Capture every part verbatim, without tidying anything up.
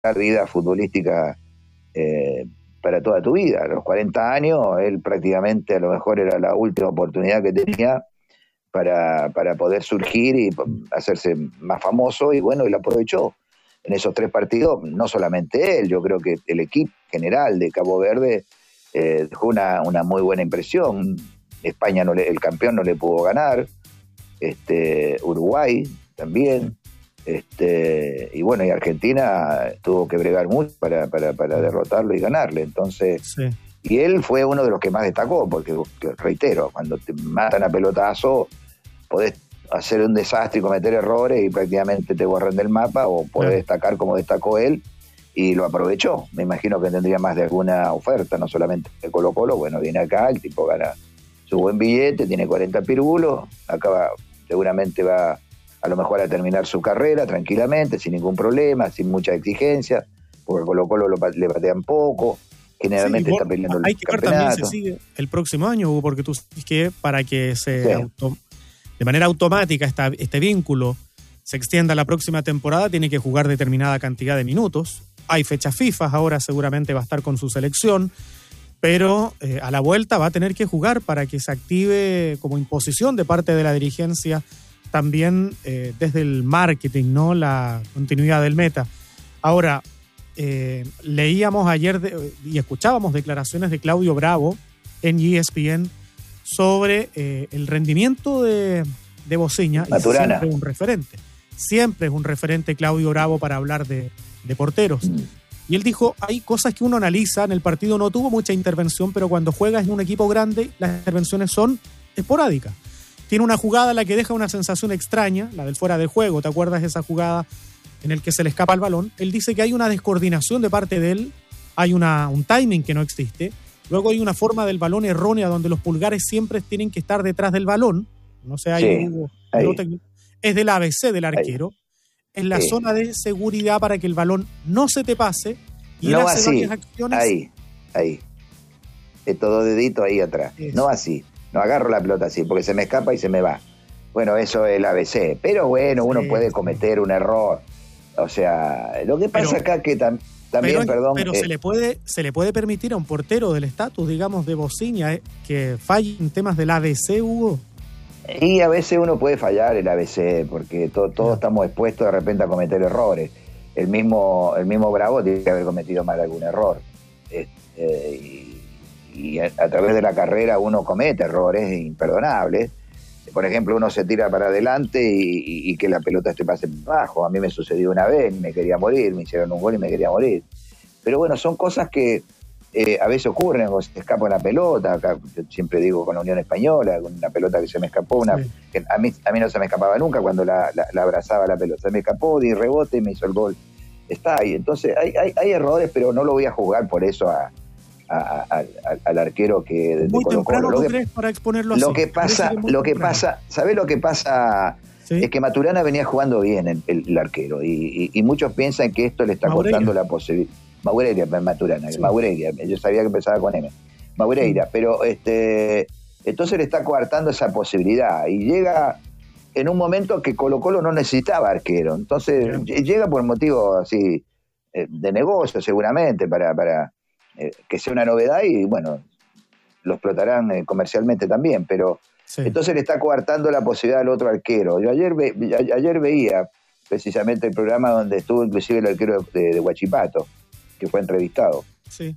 vida futbolística eh, para toda tu vida. A los cuarenta años, él prácticamente a lo mejor era la última oportunidad que tenía para, para poder surgir y hacerse más famoso, y bueno, él aprovechó. En esos tres partidos, no solamente él, yo creo que el equipo general de Cabo Verde eh, dejó una, una muy buena impresión. España, no le, el campeón, no le pudo ganar, este, Uruguay también, este, y bueno, y Argentina tuvo que bregar mucho para, para, para derrotarlo y ganarle. Entonces, sí. Y él fue uno de los que más destacó, porque, reitero, cuando te matan a pelotazo, podés hacer un desastre y cometer errores y prácticamente te borran del mapa, o podés sí. destacar como destacó él, y lo aprovechó. Me imagino que tendría más de alguna oferta, no solamente de Colo Colo. Bueno, viene acá, el tipo gana su buen billete, tiene cuarenta pirulos, acá va, seguramente va a lo mejor a terminar su carrera tranquilamente, sin ningún problema, sin mucha exigencia, porque Colo Colo lo, le patean poco, generalmente sí, está peleando el campeonato. Hay que ver también si sigue el próximo año, Hugo, porque tú sabes que para que se sí. auto, de manera automática esta, este vínculo se extienda la próxima temporada, tiene que jugar determinada cantidad de minutos. Hay fechas FIFA, ahora seguramente va a estar con su selección, pero eh, a la vuelta va a tener que jugar para que se active como imposición de parte de la dirigencia, también eh, desde el marketing, ¿no? La continuidad del meta. Ahora, eh, leíamos ayer de, y escuchábamos declaraciones de Claudio Bravo en E S P N sobre eh, el rendimiento de, de Bociña. Maturana. Y siempre es un referente. Siempre es un referente Claudio Bravo para hablar de, de porteros. Mm. Y él dijo, hay cosas que uno analiza, en el partido no tuvo mucha intervención, pero cuando juegas en un equipo grande, las intervenciones son esporádicas. Tiene una jugada en la que deja una sensación extraña, la del fuera de juego, ¿te acuerdas de esa jugada en el que se le escapa el balón? Él dice que hay una descoordinación de parte de él, hay una, un timing que no existe, luego hay una forma del balón errónea donde los pulgares siempre tienen que estar detrás del balón, no sé, hay sí, un, un, es del A B C del arquero, ahí. En la sí. zona de seguridad para que el balón no se te pase, y no él hace así, varias acciones. Ahí, ahí, es todo dedito ahí atrás, eso. No así. No agarro la pelota así, porque se me escapa y se me va. Bueno, eso es el A B C. Pero bueno, uno sí, puede sí. cometer un error. O sea, lo que pasa pero, acá que tam, también, pero, perdón... Pero eh, se le puede se le puede permitir a un portero del estatus, digamos, de Bociña, eh, que falle en temas del A B C, Hugo. Y a veces uno puede fallar el A B C, porque to, todos estamos expuestos de repente a cometer errores. El mismo, el mismo Bravo tiene que haber cometido mal algún error. Este, y, y a, a través de la carrera uno comete errores imperdonables. Por ejemplo, uno se tira para adelante y, y, y que la pelota esté pase bajo. A mí me sucedió una vez, me quería morir, me hicieron un gol y me quería morir. Pero bueno, son cosas que eh, a veces ocurren, o se escapa una pelota. Acá, yo siempre digo con la Unión Española, con una pelota que se me escapó, una sí. que a mí, a mí no se me escapaba nunca cuando la, la, la abrazaba la pelota. Se me escapó, di rebote y me hizo el gol. Está ahí. Entonces hay, hay, hay errores, pero no lo voy a juzgar por eso a A, a, a, al arquero que de muy Colo temprano, Colo. ¿tú que, crees, para exponerlo así? Lo que pasa, que lo que pasa, ¿sabés lo que pasa? ¿Sí? Es que Maturana venía jugando bien el, el, el arquero y, y, y muchos piensan que esto le está Maureira. Cortando la posibilidad. Maureira, Maturana, sí. Maureira, yo sabía que empezaba con M. Maureira, sí. pero este, entonces le está coartando esa posibilidad y llega en un momento que Colo Colo no necesitaba arquero, entonces sí. llega por motivo así de negocio seguramente para para Eh, que sea una novedad y bueno, lo explotarán eh, comercialmente también, pero sí. entonces le está coartando la posibilidad al otro arquero. Yo ayer, ve, a, ayer veía precisamente el programa donde estuvo inclusive el arquero de, de Huachipato, que fue entrevistado. Sí.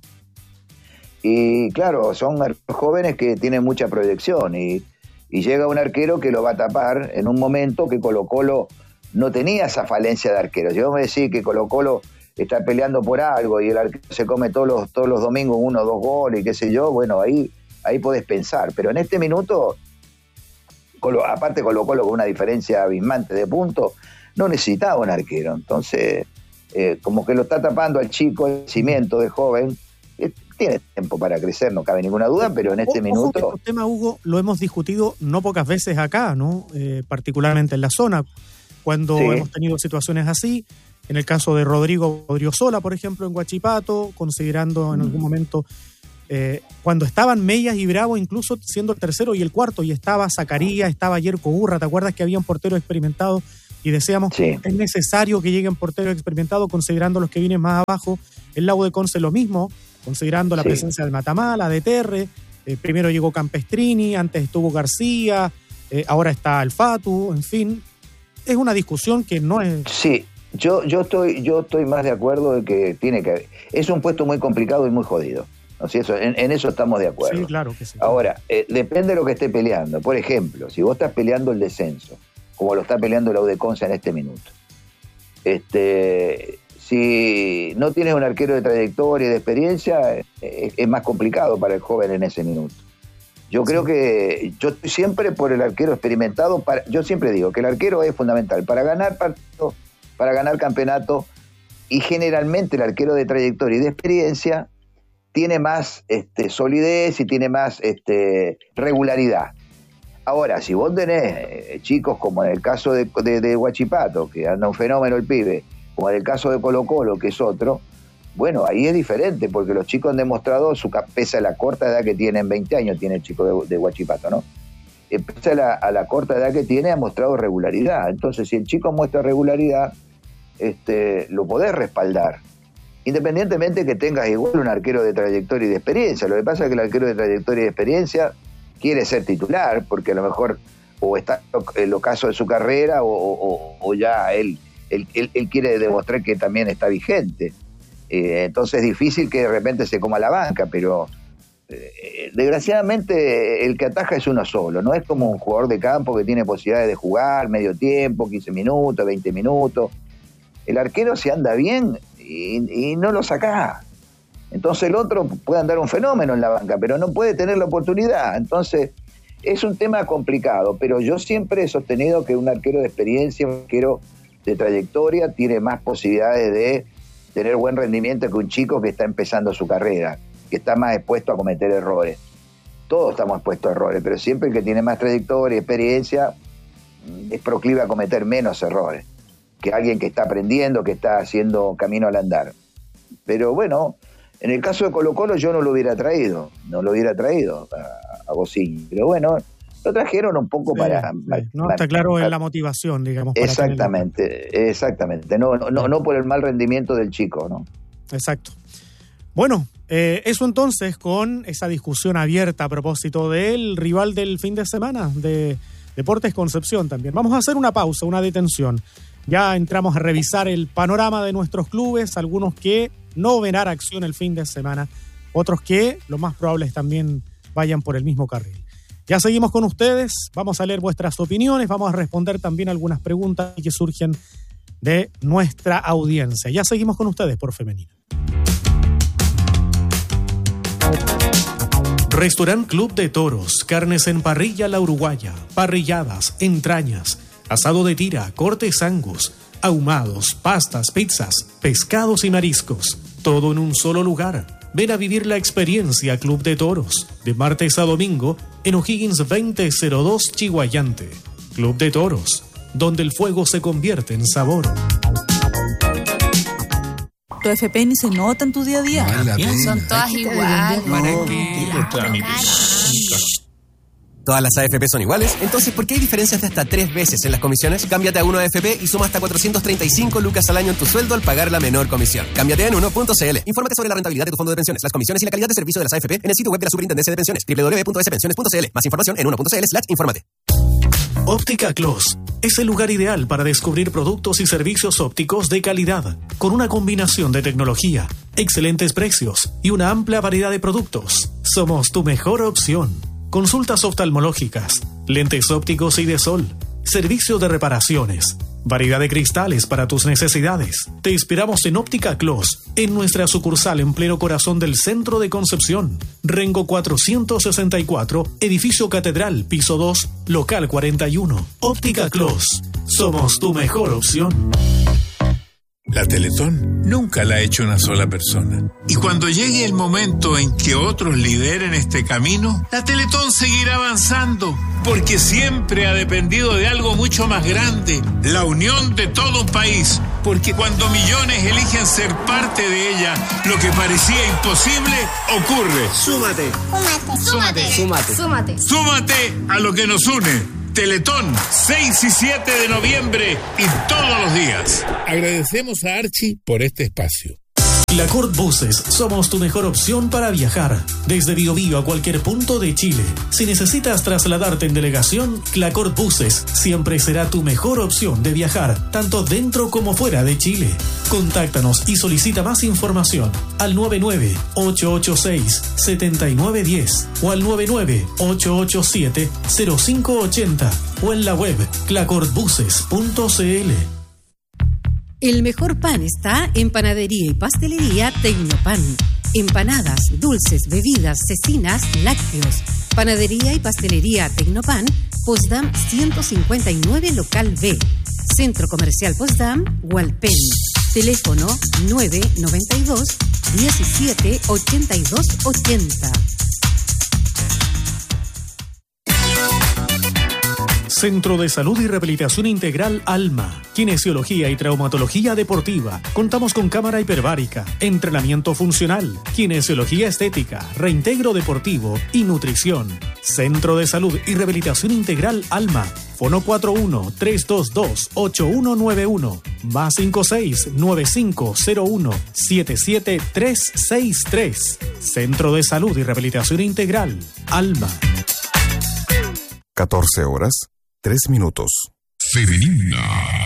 Y claro, son jóvenes que tienen mucha proyección y, y llega un arquero que lo va a tapar en un momento que Colo Colo no tenía esa falencia de arqueros. Yo me decía que Colo Colo está peleando por algo y el arquero se come todos los, todos los domingos uno o dos goles y qué sé yo, bueno, ahí, ahí podés pensar. Pero en este minuto, Colo, aparte Colo Colo con una diferencia abismante de puntos, no necesitaba un arquero. Entonces, eh, como que lo está tapando al chico, el cimiento de joven, eh, tiene tiempo para crecer, no cabe ninguna duda, pero en este Ojo, minuto... Ojo, este tema, Hugo, lo hemos discutido no pocas veces acá, ¿no? Eh, particularmente en la zona, cuando sí. hemos tenido situaciones así. En el caso de Rodrigo Odriozola, por ejemplo, en Huachipato, considerando en algún momento, eh, cuando estaban Mellas y Bravo, incluso siendo el tercero y el cuarto, y estaba Zacarías, estaba Yerko Urra, ¿te acuerdas que había un portero experimentado y decíamos sí. es necesario que lleguen porteros experimentados, considerando los que vienen más abajo. El Lago de Conce lo mismo, considerando la sí. presencia de Matamala, de Terre. Eh, primero llegó Campestrini, antes estuvo García, eh, ahora está el Fatu, en fin. Es una discusión que no es... Sí, yo, yo, estoy, yo estoy más de acuerdo de que tiene que... Es un puesto muy complicado y muy jodido. ¿No? Sí, eso, en, en eso estamos de acuerdo. Sí, claro que sí. Ahora, eh, depende de lo que esté peleando. Por ejemplo, si vos estás peleando el descenso, como lo está peleando la U de Conce en este minuto, este... si no tienes un arquero de trayectoria y de experiencia, es, es más complicado para el joven en ese minuto. Yo creo sí. que yo estoy siempre por el arquero experimentado. Para, yo siempre digo que el arquero es fundamental para ganar partidos, para ganar campeonato, y generalmente el arquero de trayectoria y de experiencia tiene más este, solidez y tiene más este, regularidad. Ahora, si vos tenés eh, chicos como en el caso de, de, de Huachipato, que anda un fenómeno el pibe, como en el caso de Colo Colo, que es otro, bueno, ahí es diferente, porque los chicos han demostrado, su pese a la corta edad que tienen, veinte años tiene el chico de, de Huachipato, ¿no? Eh, pese a la, a la corta edad que tiene, ha mostrado regularidad. Entonces, si el chico muestra regularidad, este, lo podés respaldar, independientemente que tengas igual un arquero de trayectoria y de experiencia. Lo que pasa es que el arquero de trayectoria y de experiencia quiere ser titular, porque a lo mejor o está en el ocaso de su carrera, o, o, o ya él... Él, él, él quiere demostrar que también está vigente. Eh, entonces es difícil que de repente se coma la banca, pero eh, desgraciadamente el que ataja es uno solo. No es como un jugador de campo que tiene posibilidades de jugar medio tiempo, quince minutos, veinte minutos. El arquero se anda bien y, y no lo saca. Entonces el otro puede andar un fenómeno en la banca, pero no puede tener la oportunidad. Entonces es un tema complicado, pero yo siempre he sostenido que un arquero de experiencia, un arquero de trayectoria, tiene más posibilidades de tener buen rendimiento que un chico que está empezando su carrera, que está más expuesto a cometer errores. Todos estamos expuestos a errores, pero siempre el que tiene más trayectoria y experiencia es proclive a cometer menos errores que alguien que está aprendiendo, que está haciendo camino al andar. Pero bueno, en el caso de Colo Colo yo no lo hubiera traído, no lo hubiera traído a, a Bocini, pero bueno, lo trajeron un poco sí, para, sí. para... No está claro para, en la motivación, digamos. Para exactamente, tener... exactamente. No, no, no por el mal rendimiento del chico, ¿no? Exacto. Bueno, eh, eso entonces con esa discusión abierta a propósito del rival del fin de semana, de Deportes Concepción también. Vamos a hacer una pausa, una detención. Ya entramos a revisar el panorama de nuestros clubes, algunos que no verán acción el fin de semana, otros que lo más probable es también vayan por el mismo carril. Ya seguimos con ustedes, vamos a leer vuestras opiniones, vamos a responder también algunas preguntas que surgen de nuestra audiencia. Ya seguimos con ustedes por Femenina. Restaurant Club de Toros, carnes en parrilla La Uruguaya, parrilladas, entrañas, asado de tira, cortes Angus, ahumados, pastas, pizzas, pescados y mariscos, todo en un solo lugar. Ven a vivir la experiencia Club de Toros, de martes a domingo, en O'Higgins veinte cero dos Chihuayante. Club de Toros, donde el fuego se convierte en sabor. Tu F P ni se nota en tu día a día. Son todas iguales. ¿Para qué? Todas las A F P son iguales, entonces ¿por qué hay diferencias de hasta tres veces en las comisiones? Cámbiate a uno A F P y suma hasta cuatrocientos treinta y cinco lucas al año en tu sueldo al pagar la menor comisión. Cámbiate en uno punto c l. Infórmate sobre la rentabilidad de tu fondo de pensiones, las comisiones y la calidad de servicio de las A F P en el sitio web de la Superintendencia de Pensiones, doble u doble u doble u punto s pensiones punto c l. Más información en uno punto c l slash infórmate. Óptica Clos es el lugar ideal para descubrir productos y servicios ópticos de calidad, con una combinación de tecnología, excelentes precios y una amplia variedad de productos. Somos tu mejor opción. Consultas oftalmológicas, lentes ópticos y de sol, servicio de reparaciones, variedad de cristales para tus necesidades. Te esperamos en Óptica Clos, en nuestra sucursal en pleno corazón del centro de Concepción. Rengo cuatrocientos sesenta y cuatro, edificio Catedral, piso dos, local cuarenta y uno. Óptica Clos, somos tu mejor opción. La Teletón nunca la ha hecho una sola persona. Y cuando llegue el momento en que otros lideren este camino, la Teletón seguirá avanzando, porque siempre ha dependido de algo mucho más grande, la unión de todo un país. Porque cuando millones eligen ser parte de ella, lo que parecía imposible ocurre. Súmate. Súmate. Súmate. Súmate. Súmate. Súmate a lo que nos une. Teletón, seis y siete de noviembre y todos los días. Agradecemos a Archie por este espacio. Clacort Buses, somos tu mejor opción para viajar. Desde Biobío a cualquier punto de Chile. Si necesitas trasladarte en delegación, Clacort Buses siempre será tu mejor opción de viajar, tanto dentro como fuera de Chile. Contáctanos y solicita más información al nueve nueve, ocho ocho seis, siete nueve uno cero o al nueve nueve, ocho ocho siete, cero cinco ocho cero o en la web clacort buses punto c l. El mejor pan está en Panadería y Pastelería Tecnopan. Empanadas, dulces, bebidas, cecinas, lácteos. Panadería y Pastelería Tecnopan, Potsdam ciento cincuenta y nueve, Local B. Centro Comercial Potsdam, Hualpén. Teléfono nueve nueve dos, diecisiete, ochenta y dos ochenta. Centro de Salud y Rehabilitación Integral Alma. Kinesiología y traumatología deportiva. Contamos con cámara hiperbárica, entrenamiento funcional, kinesiología estética, reintegro deportivo y nutrición. Centro de Salud y Rehabilitación Integral Alma. Fono cuatro uno, tres dos dos, ocho uno nueve uno. Más cinco seis, nueve cinco cero uno, siete siete tres seis tres. Centro de Salud y Rehabilitación Integral Alma. catorce horas. Tres minutos. Femenina.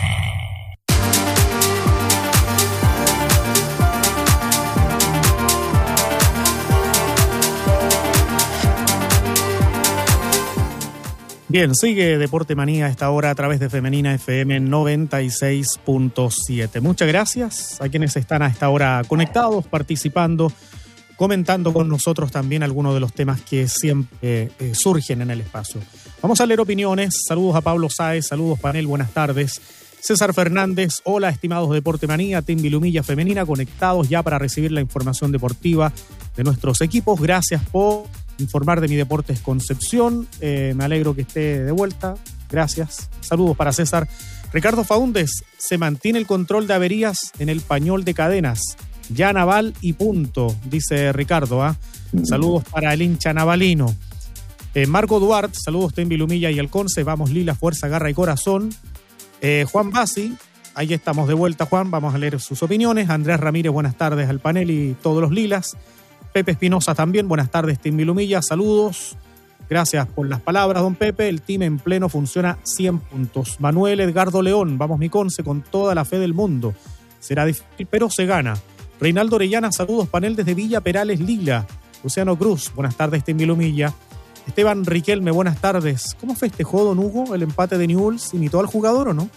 Bien, sigue Deporte Manía a esta hora a través de Femenina F M noventa y seis punto siete. Muchas gracias a quienes están a esta hora conectados, participando, comentando con nosotros también algunos de los temas que siempre eh, surgen en el espacio. Vamos a leer opiniones. Saludos a Pablo Sáez, saludos panel, buenas tardes. César Fernández, hola estimados Deporte Manía, Team Vilumilla Femenina, conectados ya para recibir la información deportiva de nuestros equipos. Gracias por informar de Mi Deportes Concepción. Eh, me alegro que esté de vuelta. Gracias. Saludos para César. Ricardo Faúndez, se mantiene el control de averías en el pañol de cadenas. Ya naval y punto, dice Ricardo. ¿eh? Saludos para el hincha navalino. Eh, Marco Duarte, saludos Team Vilumilla y el Conce. Vamos Lila, fuerza, garra y corazón. Eh, Juan Bassi, ahí estamos de vuelta, Juan. Vamos a leer sus opiniones. Andrés Ramírez, buenas tardes al panel y todos los lilas. Pepe Espinosa también, buenas tardes Team Vilumilla, saludos. Gracias por las palabras, don Pepe. El team en pleno funciona cien puntos. Manuel Edgardo León, vamos mi Conce con toda la fe del mundo. Será difícil, pero se gana. Reinaldo Orellana, saludos panel desde Villa Perales, Lila. Luciano Cruz, buenas tardes Team Vilumilla. Esteban Riquelme, buenas tardes. ¿Cómo festejó don Hugo el empate de Newell's? ¿Imitó al jugador o no?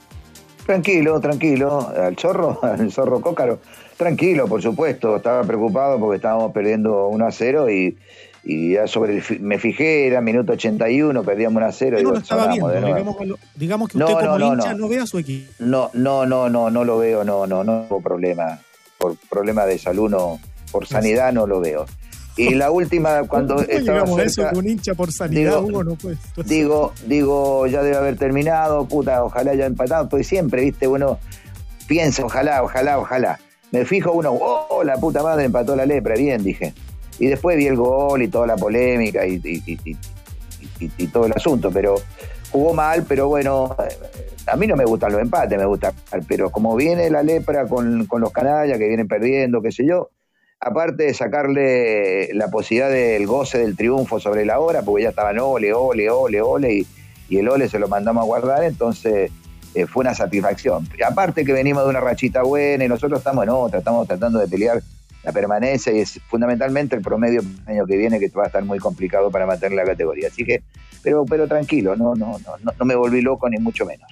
Tranquilo, tranquilo. Al zorro, al zorro Cócaro. Tranquilo, por supuesto. Estaba preocupado porque estábamos perdiendo uno a cero y, y ya sobre el, me fijé, era minuto ochenta y uno, perdíamos uno a cero. Pero y no estaba viendo, digamos, digamos que usted no, como no, hincha no. no ve a su equipo. No, no, no, no, no lo veo, no, no, no hubo problema. Por problema de salud, no, por sanidad no lo veo. Y la última, cuando ¿Cómo estaba llegamos cerca, a eso que un hincha por sanidad, digo, Hugo, no puede? Digo, digo, ya debe haber terminado, puta, ojalá haya empatado, porque siempre, viste, uno piensa, ojalá, ojalá, ojalá. Me fijo uno, oh, la puta madre, empató la lepra, bien, dije. Y después vi el gol y toda la polémica y, y, y, y, y, y todo el asunto, pero jugó mal, pero bueno, a mí no me gustan los empates, me gusta, pero como viene la lepra con, con los canallas que vienen perdiendo, qué sé yo, aparte de sacarle la posibilidad del goce del triunfo sobre la hora, porque ya estaban ole, ole, ole, ole, y, y el ole se lo mandamos a guardar, entonces eh, fue una satisfacción. Y aparte que venimos de una rachita buena y nosotros estamos en otra, estamos tratando de pelear la permanencia y es fundamentalmente el promedio del año que viene que va a estar muy complicado para mantener la categoría. Así que, pero, pero tranquilo, no, no, no, no me volví loco ni mucho menos.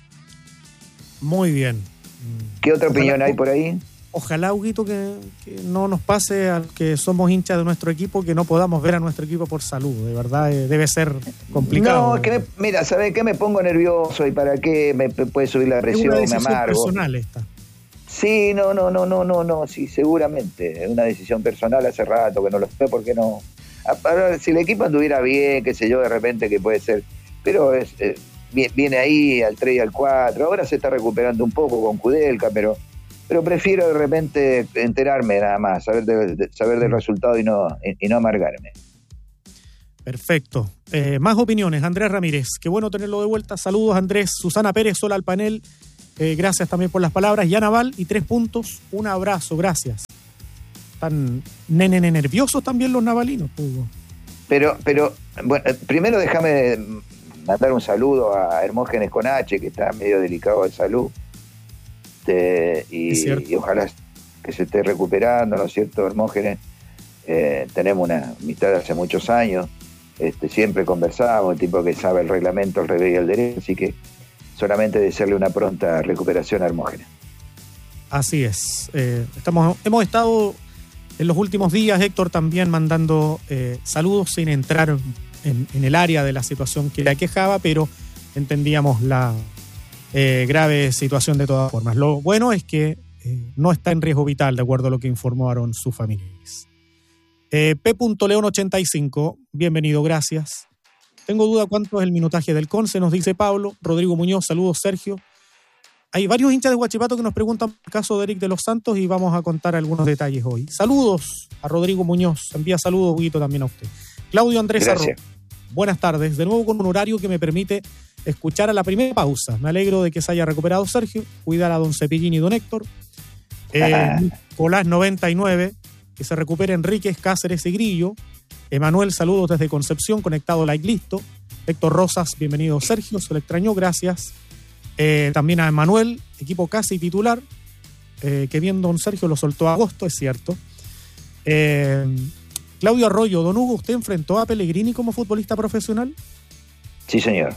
Muy bien. ¿Qué otra Ojalá, opinión hay por ahí? Ojalá, Huguito, que, que no nos pase a los que somos hinchas de nuestro equipo, que no podamos ver a nuestro equipo por salud. De verdad, eh, debe ser complicado. No, es que me, mira, ¿sabes qué? Me pongo nervioso y para qué me puede subir la presión, es una me decisión amargo. personal esta. Sí, no, no, no, no, no, no, sí, seguramente. Es una decisión personal hace rato que no lo sé, porque no. Ahora, si el equipo anduviera bien, qué sé yo, de repente que puede ser. Pero es, eh, viene ahí al tres y al cuatro. Ahora se está recuperando un poco con Kudelka, pero. Pero prefiero de repente enterarme nada más, saber, de, de, saber del resultado y no, y, y no amargarme. Perfecto. Eh, más opiniones. Andrés Ramírez, qué bueno tenerlo de vuelta. Saludos, Andrés. Susana Pérez, sola al panel. Eh, gracias también por las palabras. Ya Naval y tres puntos. Un abrazo, gracias. Están nene nerviosos también los navalinos, Hugo. Pero, pero bueno, primero déjame mandar un saludo a Hermógenes con H, que está medio delicado de salud. Este, y, y ojalá que se esté recuperando, ¿no es cierto, Hermógenes? Eh, tenemos una amistad de hace muchos años. Este, siempre conversamos, el tipo que sabe el reglamento, el revés y el derecho, así que solamente desearle una pronta recuperación a Hermógenes. Así es. Eh, estamos, hemos estado en los últimos días, Héctor, también mandando eh, saludos sin entrar en, en el área de la situación que le aquejaba, pero entendíamos la eh, grave situación de todas formas. Lo bueno es que eh, no está en riesgo vital, de acuerdo a lo que informaron sus familiares. Eh, P. León ochenta y cinco, bienvenido, gracias. Tengo duda cuánto es el minutaje del Conce, nos dice Pablo. Rodrigo Muñoz, saludos, Sergio. Hay varios hinchas de Huachipato que nos preguntan por el caso de Eric de los Santos y vamos a contar algunos detalles hoy. Saludos a Rodrigo Muñoz, envía saludos, Huguito, también a usted. Claudio Andrés Arro, buenas tardes, de nuevo con un horario que me permite escuchar a la primera pausa. Me alegro de que se haya recuperado Sergio, cuidar a don Cepillín y don Héctor. Eh, Nicolás noventa y nueve, que se recupere Enríquez, Cáceres y Grillo. Emanuel, saludos desde Concepción, conectado like listo. Héctor Rosas, bienvenido Sergio, se le extrañó, gracias. Eh, también a Emanuel, equipo casi titular, eh, que bien don Sergio lo soltó a agosto, es cierto. Eh, Claudio Arroyo, don Hugo, ¿usted enfrentó a Pellegrini como futbolista profesional? Sí, señor.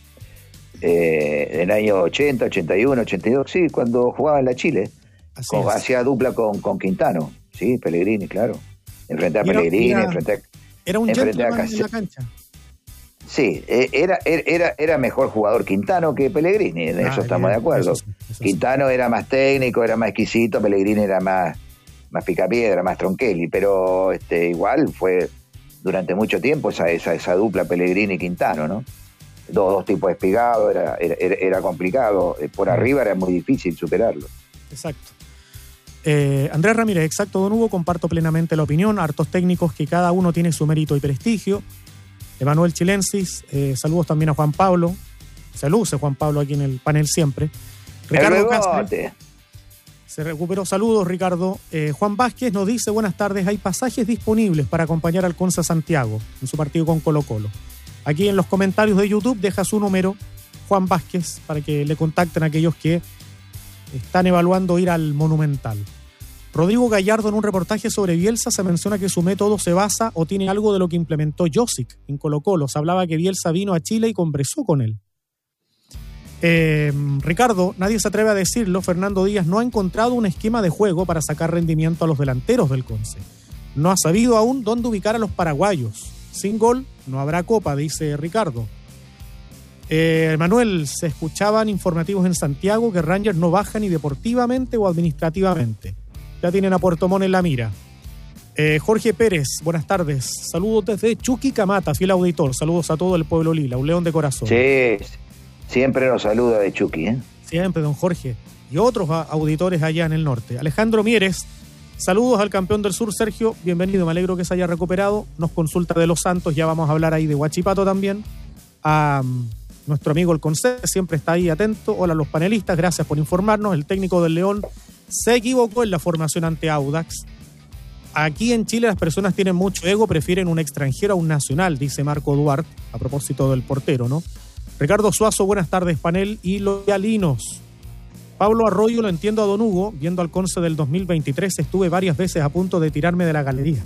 Eh, en el año ochenta, ochenta y uno, ochenta y dos, sí, cuando jugaba en la Chile. Con, hacía dupla con, con Quintano, sí, Pellegrini, claro. Enfrenté a era, Pellegrini, era, enfrenté a, era un gentleman en la cancha. Sí, era, era, era mejor jugador Quintano que Pellegrini, en ah, eso estamos bien, de acuerdo. Eso sí, eso Quintano sí. Era más técnico, era más exquisito, Pellegrini era más, más picapiedra, más tronqueli, pero este, igual fue durante mucho tiempo esa, esa, esa dupla Pellegrini-Quintano, ¿no? Dos, dos tipos espigados, era, era, era complicado, por arriba era muy difícil superarlo. Exacto. Eh, Andrés Ramírez, exacto, don Hugo, comparto plenamente la opinión, hartos técnicos que cada uno tiene su mérito y prestigio. Emanuel Chilensis, eh, saludos también a Juan Pablo, se luce Juan Pablo aquí en el panel siempre. Ricardo Cáceres, se recuperó, saludos Ricardo. eh, Juan Vázquez nos dice, buenas tardes, hay pasajes disponibles para acompañar al Conce Santiago en su partido con Colo Colo. Aquí en los comentarios de YouTube deja su número, Juan Vázquez, para que le contacten a aquellos que están evaluando ir al Monumental. Rodrigo Gallardo, en un reportaje sobre Bielsa, se menciona que su método se basa o tiene algo de lo que implementó Josic en Colo Colo. Se hablaba que Bielsa vino a Chile y conversó con él. Eh, Ricardo, nadie se atreve a decirlo, Fernando Díaz no ha encontrado un esquema de juego para sacar rendimiento a los delanteros del Conce. No ha sabido aún dónde ubicar a los paraguayos. Sin gol no habrá copa, dice Ricardo. Eh, Manuel, se escuchaban informativos en Santiago que Rangers no baja ni deportivamente o administrativamente. Ya tienen a Puerto Montt en la mira. Eh, Jorge Pérez, buenas tardes. Saludos desde Chuquicamata, fiel auditor. Saludos a todo el pueblo lila, un león de corazón. Sí, siempre nos saluda de Chuqui, ¿eh? Siempre, don Jorge. Y otros auditores allá en el norte. Alejandro Mieres, saludos al campeón del sur, Sergio. Bienvenido, me alegro que se haya recuperado. Nos consulta de Los Santos, ya vamos a hablar ahí de Huachipato también. A um, nuestro amigo el Conce, siempre está ahí atento. Hola a los panelistas, gracias por informarnos. El técnico del León se equivocó en la formación ante Audax. Aquí en Chile las personas tienen mucho ego, prefieren un extranjero a un nacional, dice Marco Duarte, a propósito del portero, ¿no? Ricardo Suazo, buenas tardes, panel y loyalinos. Pablo Arroyo, lo entiendo a don Hugo, viendo al Conce del dos mil veintitrés, estuve varias veces a punto de tirarme de la galería.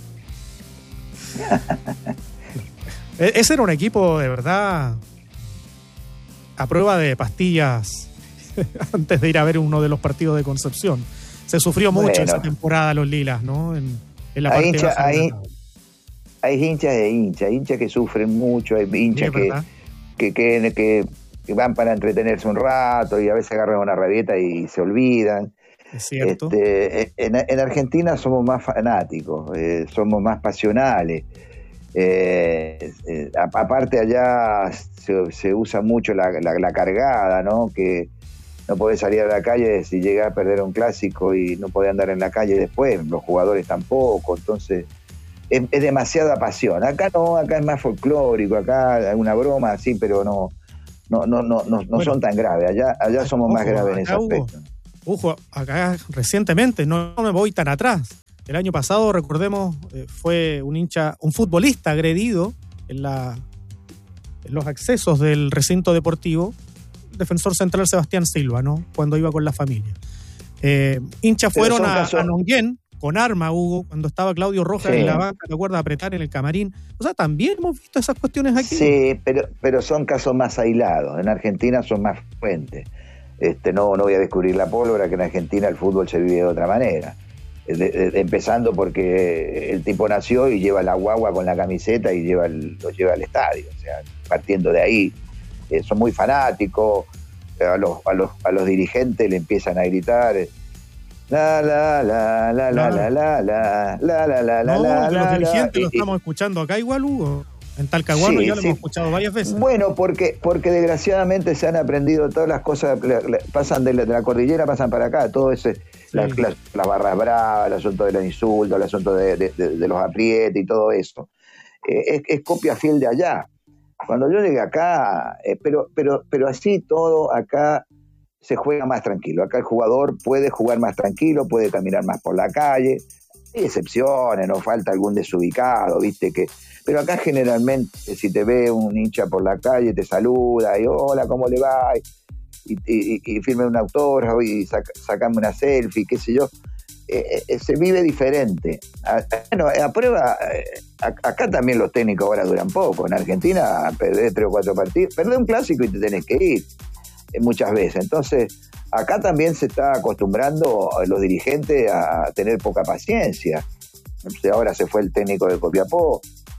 Ese era un equipo de verdad a prueba de pastillas antes de ir a ver uno de los partidos de Concepción. Se sufrió mucho bueno, esa temporada los lilas, ¿no? En, en la hay, parte hincha, hay, hay hinchas de hinchas, hinchas que sufren mucho, hay hinchas que, que, que, que, que van para entretenerse un rato y a veces agarran una rabieta y se olvidan. Es cierto. Este, en, en Argentina somos más fanáticos, eh, somos más pasionales. Eh, eh, aparte allá se, se usa mucho la, la, la cargada, ¿no? Que no podés salir a la calle si llegás a perder un clásico y no podés andar en la calle después, los jugadores tampoco, entonces es, es demasiada pasión. Acá no, acá es más folclórico, acá hay una broma así, pero no, no, no, no, no, no bueno, son tan graves. Allá, allá somos ojo, más graves en ese aspecto. Ojo, acá recientemente, no me voy tan atrás. El año pasado, recordemos, eh, fue un hincha, un futbolista agredido en, la, en los accesos del recinto deportivo, el defensor central Sebastián Silva, ¿no? Cuando iba con la familia. Eh, hinchas fueron a, casos... a Nonguén con arma, Hugo, cuando estaba Claudio Rojas sí. en la banca, ¿te acuerdas? Apretar en el camarín. O sea, también hemos visto esas cuestiones aquí. Sí, pero, pero son casos más aislados. En Argentina son más frecuentes. Este, no, no voy a descubrir la pólvora, que en Argentina el fútbol se vive de otra manera. De, de, empezando porque el tipo nació y lleva la guagua con la camiseta y lleva el, lo lleva al estadio, o sea, partiendo de ahí, eh, son muy fanáticos, a los, a los a los dirigentes le empiezan a gritar la la la la la la la la la la la no, la los la, dirigentes la, lo estamos escuchando acá igual, Hugo. En Talcahuano sí, ya lo sí. hemos escuchado varias veces. Bueno, porque porque desgraciadamente se han aprendido todas las cosas, pasan de la, de la cordillera, pasan para acá, todo ese, sí. las la, la barras bravas, el asunto del insulto, el asunto de, de, de, de los aprietes y todo eso. Eh, es, es copia fiel de allá. Cuando yo llegué acá, eh, pero, pero, pero así todo acá se juega más tranquilo. Acá el jugador puede jugar más tranquilo, puede caminar más por la calle. Hay excepciones, no falta algún desubicado, viste que... Pero acá generalmente, si te ve un hincha por la calle, te saluda y hola, ¿cómo le va? Y, y, y firme un autógrafo y saca, sacame una selfie, qué sé yo. Eh, eh, se vive diferente. A, bueno, a prueba, eh, a, acá también los técnicos ahora duran poco. En Argentina perdés tres o cuatro partidos, perdés un clásico y te tenés que ir eh, muchas veces. Entonces, acá también se está acostumbrando los dirigentes a tener poca paciencia. Ahora se fue el técnico de Copiapó,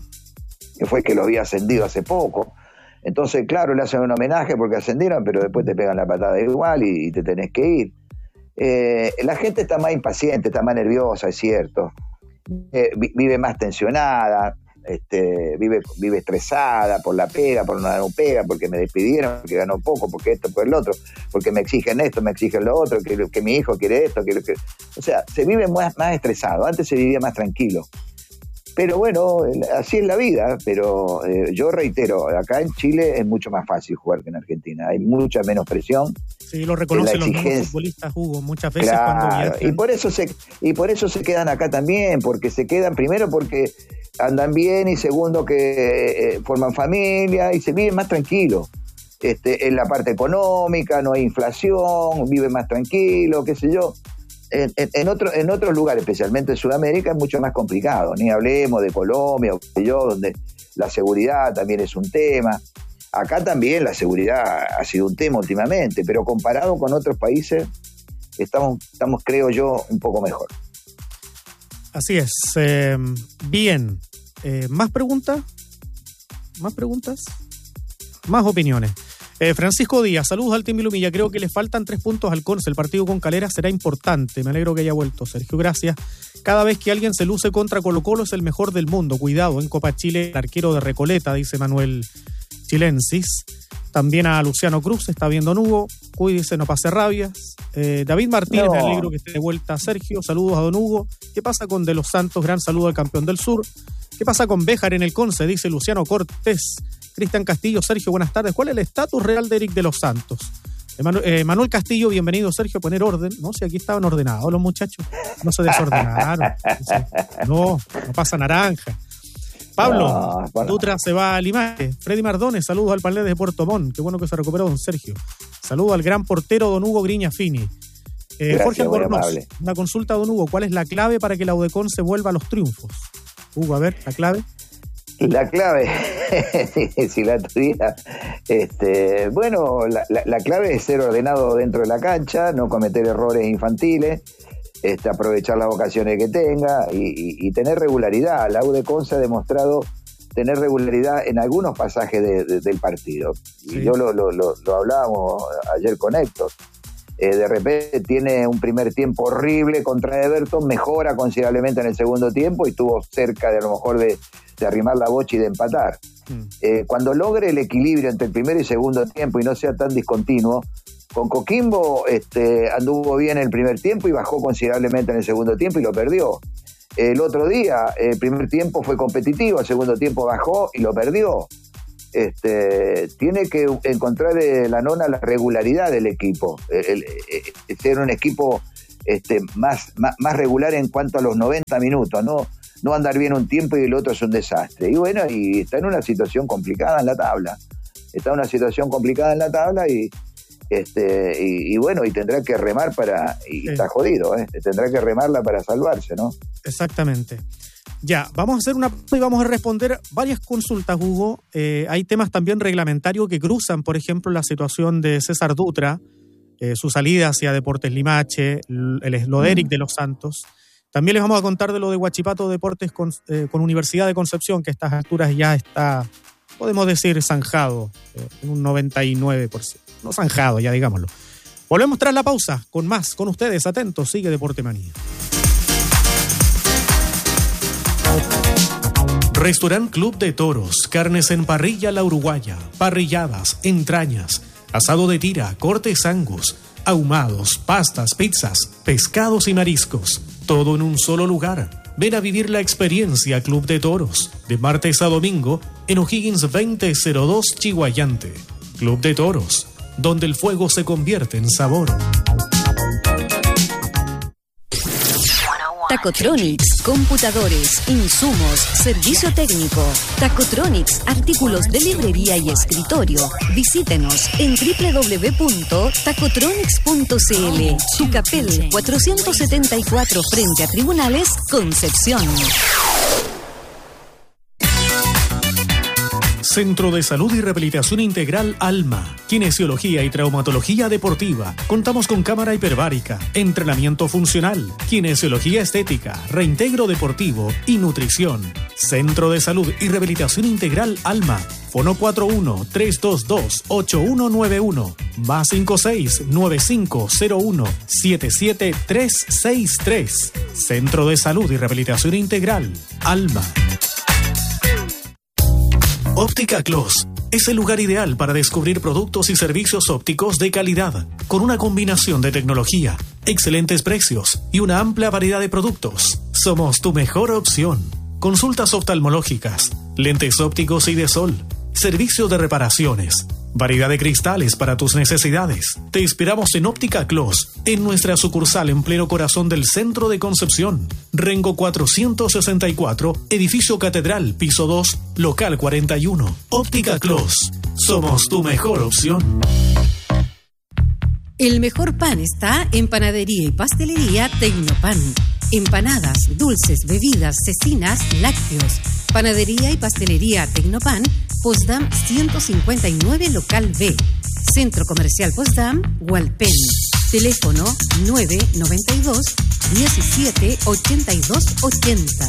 que fue el que lo había ascendido hace poco. Entonces, claro, le hacen un homenaje porque ascendieron, pero después te pegan la patada igual y, y te tenés que ir. Eh, la gente está más impaciente, está más nerviosa, es cierto. Eh, vive más tensionada, este, vive, vive estresada por la pega, por no dar un pega, porque me despidieron, porque ganó poco, porque esto, por el otro, porque me exigen esto, me exigen lo otro, que, que mi hijo quiere esto, que, que... O sea, se vive más, más estresado. Antes se vivía más tranquilo. Pero bueno, así es la vida, pero eh, yo reitero, acá en Chile es mucho más fácil jugar que en Argentina, hay mucha menos presión. Sí, lo reconocen los mismos futbolistas, Hugo, muchas veces claro, cuando viajan. Y por eso se, y por eso se quedan acá también, porque se quedan primero porque andan bien y segundo que eh, forman familia y se viven más tranquilos. Este, en la parte económica no hay inflación, viven más tranquilo, qué sé yo. En, en, en, otro, en otros lugares, especialmente en Sudamérica, es mucho más complicado. Ni hablemos de Colombia o qué yo, donde la seguridad también es un tema. Acá también la seguridad ha sido un tema últimamente, pero comparado con otros países, estamos, estamos creo yo, un poco mejor. Así es. Eh, bien. Eh, ¿Más preguntas? ¿Más preguntas? Más opiniones. Eh, Francisco Díaz, saludos al Team Ilumilla. Creo que le faltan tres puntos al Conce. El partido con Calera será importante. Me alegro que haya vuelto, Sergio. Gracias. Cada vez que alguien se luce contra Colo-Colo es el mejor del mundo. Cuidado, en Copa Chile, el arquero de Recoleta, dice Manuel Chilensis. También a Luciano Cruz, está viendo Hugo. Cuídese, no pase rabias. Eh, David Martínez, no. Me alegro que esté de vuelta, Sergio. Saludos a don Hugo. ¿Qué pasa con De los Santos? Gran saludo al campeón del sur. ¿Qué pasa con Béjar en el Conce? Dice Luciano Cortés. Cristian Castillo, Sergio, buenas tardes. ¿Cuál es el estatus real de Eric de los Santos? Emanu- eh, Manuel Castillo, bienvenido, Sergio, a poner orden. No, si aquí estaban ordenados los muchachos. No se desordenaron. No, no pasa naranja. Pablo, no, bueno. Dutra se va a Limache. Freddy Mardones, saludos al panel de Puerto Montt. Qué bueno que se recuperó don Sergio. Saludos al gran portero don Hugo Griñafini. Eh, Gracias, Jorge Albornoz, una consulta don Hugo. ¿Cuál es la clave para que la UDECON se vuelva a los triunfos? Hugo, a ver, la clave. La clave, si la tuviera, este, bueno, la, la, la clave es ser ordenado dentro de la cancha, no cometer errores infantiles, este, aprovechar las ocasiones que tenga y, y, y tener regularidad. La UDECON se ha demostrado tener regularidad en algunos pasajes de, de, del partido. Sí. Y yo lo, lo, lo, lo hablábamos ayer con Héctor. Eh, de repente tiene un primer tiempo horrible contra Everton, mejora considerablemente en el segundo tiempo y estuvo cerca de a lo mejor de, de arrimar la bocha y de empatar. Mm. Eh, cuando logre el equilibrio entre el primer y segundo tiempo y no sea tan discontinuo, con Coquimbo este, anduvo bien el primer tiempo y bajó considerablemente en el segundo tiempo y lo perdió. el otro día, el primer tiempo fue competitivo, el segundo tiempo bajó y lo perdió. Este, tiene que encontrar eh, la nona la regularidad del equipo, el, el, el, ser un equipo este, más, más, más regular en cuanto a los noventa minutos, no, no andar bien un tiempo y el otro es un desastre. Y bueno, y está en una situación complicada en la tabla, está en una situación complicada en la tabla y este y, y bueno, y tendrá que remar para, y sí. Está jodido, ¿eh? Tendrá que remarla para salvarse, ¿no? Exactamente. Ya, vamos a hacer una y vamos a responder varias consultas, Hugo. Eh, hay temas también reglamentarios que cruzan, por ejemplo, la situación de César Dutra, eh, su salida hacia Deportes Limache, el Sloderic mm. de Los Santos. También les vamos a contar de lo de Huachipato Deportes con, eh, con Universidad de Concepción, que a estas alturas ya está, podemos decir, zanjado, eh, en un noventa y nueve por ciento. No zanjado, ya digámoslo. Volvemos tras la pausa, con más, con ustedes, atentos, sigue Deporte Manía. Restaurant Club de Toros, carnes en parrilla La Uruguaya, parrilladas, entrañas, asado de tira, cortes angus, ahumados, pastas, pizzas, pescados y mariscos. Todo en un solo lugar. Ven a vivir la experiencia Club de Toros, de martes a domingo, en O'Higgins veinte cero dos Chihuayante. Club de Toros, donde el fuego se convierte en sabor. Tacotronics, computadores, insumos, servicio técnico. Tacotronics, artículos de librería y escritorio. Visítenos en doble u doble u doble u punto tacotronics punto c l. Tucapel cuatrocientos setenta y cuatro frente a Tribunales, Concepción. Centro de Salud y Rehabilitación Integral Alma, Kinesiología y Traumatología Deportiva. Contamos con cámara hiperbárica, entrenamiento funcional, kinesiología estética, reintegro deportivo y nutrición. Centro de Salud y Rehabilitación Integral Alma. Fono cuatro uno, tres dos dos, ocho uno nueve uno, más cinco seis, nueve cinco cero uno, siete siete tres seis tres. Centro de Salud y Rehabilitación Integral Alma. Óptica Clos es el lugar ideal para descubrir productos y servicios ópticos de calidad, con una combinación de tecnología, excelentes precios y una amplia variedad de productos. Somos tu mejor opción. Consultas oftalmológicas, lentes ópticos y de sol, servicio de reparaciones, variedad de cristales para tus necesidades. Te esperamos en Óptica Clos, en nuestra sucursal en pleno corazón del centro de Concepción. Rengo cuatrocientos sesenta y cuatro, edificio Catedral, piso dos, local cuarenta y uno. Óptica Clos, somos tu mejor opción. El mejor pan está en Panadería y Pastelería Tecnopan. Empanadas, dulces, bebidas, cecinas, lácteos. Panadería y Pastelería Tecnopan, Potsdam ciento cincuenta y nueve, local B. Centro Comercial Potsdam, Hualpén. Teléfono nueve nueve dos, diecisiete, ochenta y dos ochenta.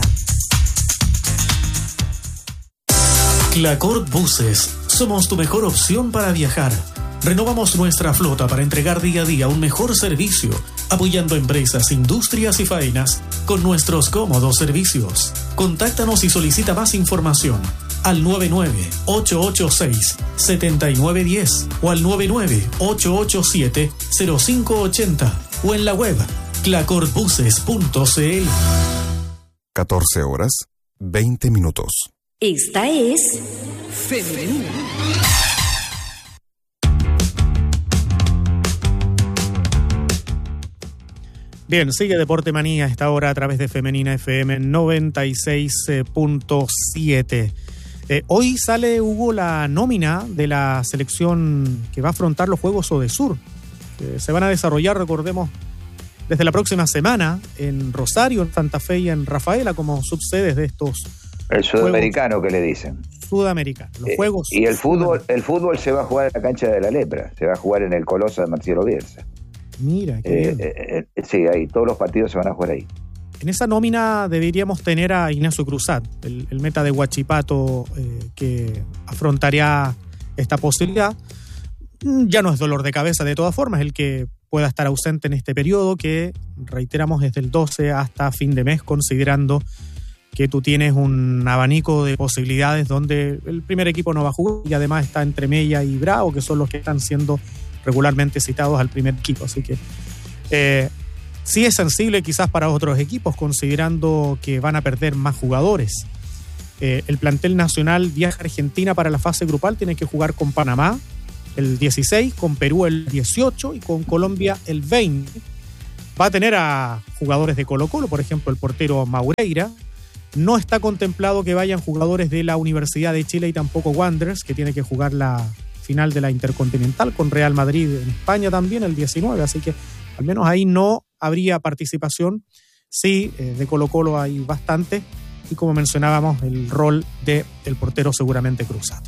Clacort Buses. Somos tu mejor opción para viajar. Renovamos nuestra flota para entregar día a día un mejor servicio, apoyando empresas, industrias y faenas con nuestros cómodos servicios. Contáctanos y solicita más información al nueve nueve, ocho ocho seis, siete nueve uno cero o al nueve nueve, ocho ocho siete, cero cinco ocho cero o en la web clacort buses punto c l. catorce horas, veinte minutos. Esta es Femenina. Bien, sigue Deporte Manía a esta hora a través de Femenina F M noventa y seis punto siete. Eh, hoy sale, Hugo, la nómina de la selección que va a afrontar los Juegos Odesur. Eh, se van a desarrollar, recordemos, desde la próxima semana en Rosario, en Santa Fe y en Rafaela como subsedes de estos El sudamericano Juegos que le dicen. Sudamericano. Los eh, Juegos y el fútbol, el fútbol se va a jugar en la cancha de la Lepra, se va a jugar en el Coloso de Marcelo Bielsa. Mira, qué eh, bien. Eh, eh, sí, ahí todos los partidos se van a jugar ahí. En esa nómina deberíamos tener a Ignacio Cruzat, el, el meta de Huachipato, eh, que afrontaría esta posibilidad. Ya no es dolor de cabeza de todas formas el que pueda estar ausente en este periodo, que reiteramos desde el doce hasta fin de mes, considerando que tú tienes un abanico de posibilidades donde el primer equipo no va a jugar y además está entre Mella y Bravo, que son los que están siendo regularmente citados al primer equipo. Así que eh, Sí es sensible quizás para otros equipos, considerando que van a perder más jugadores. Eh, el plantel nacional viaja a Argentina para la fase grupal, tiene que jugar con Panamá el dieciséis, con Perú el dieciocho y con Colombia el veinte. Va a tener a jugadores de Colo-Colo, por ejemplo el portero Maureira. No está contemplado que vayan jugadores de la Universidad de Chile y tampoco Wanderers, que tiene que jugar la final de la Intercontinental con Real Madrid en España también el diecinueve, así que al menos ahí no habría participación. Sí, eh, de Colo-Colo hay bastante y como mencionábamos el rol del portero seguramente cruzado.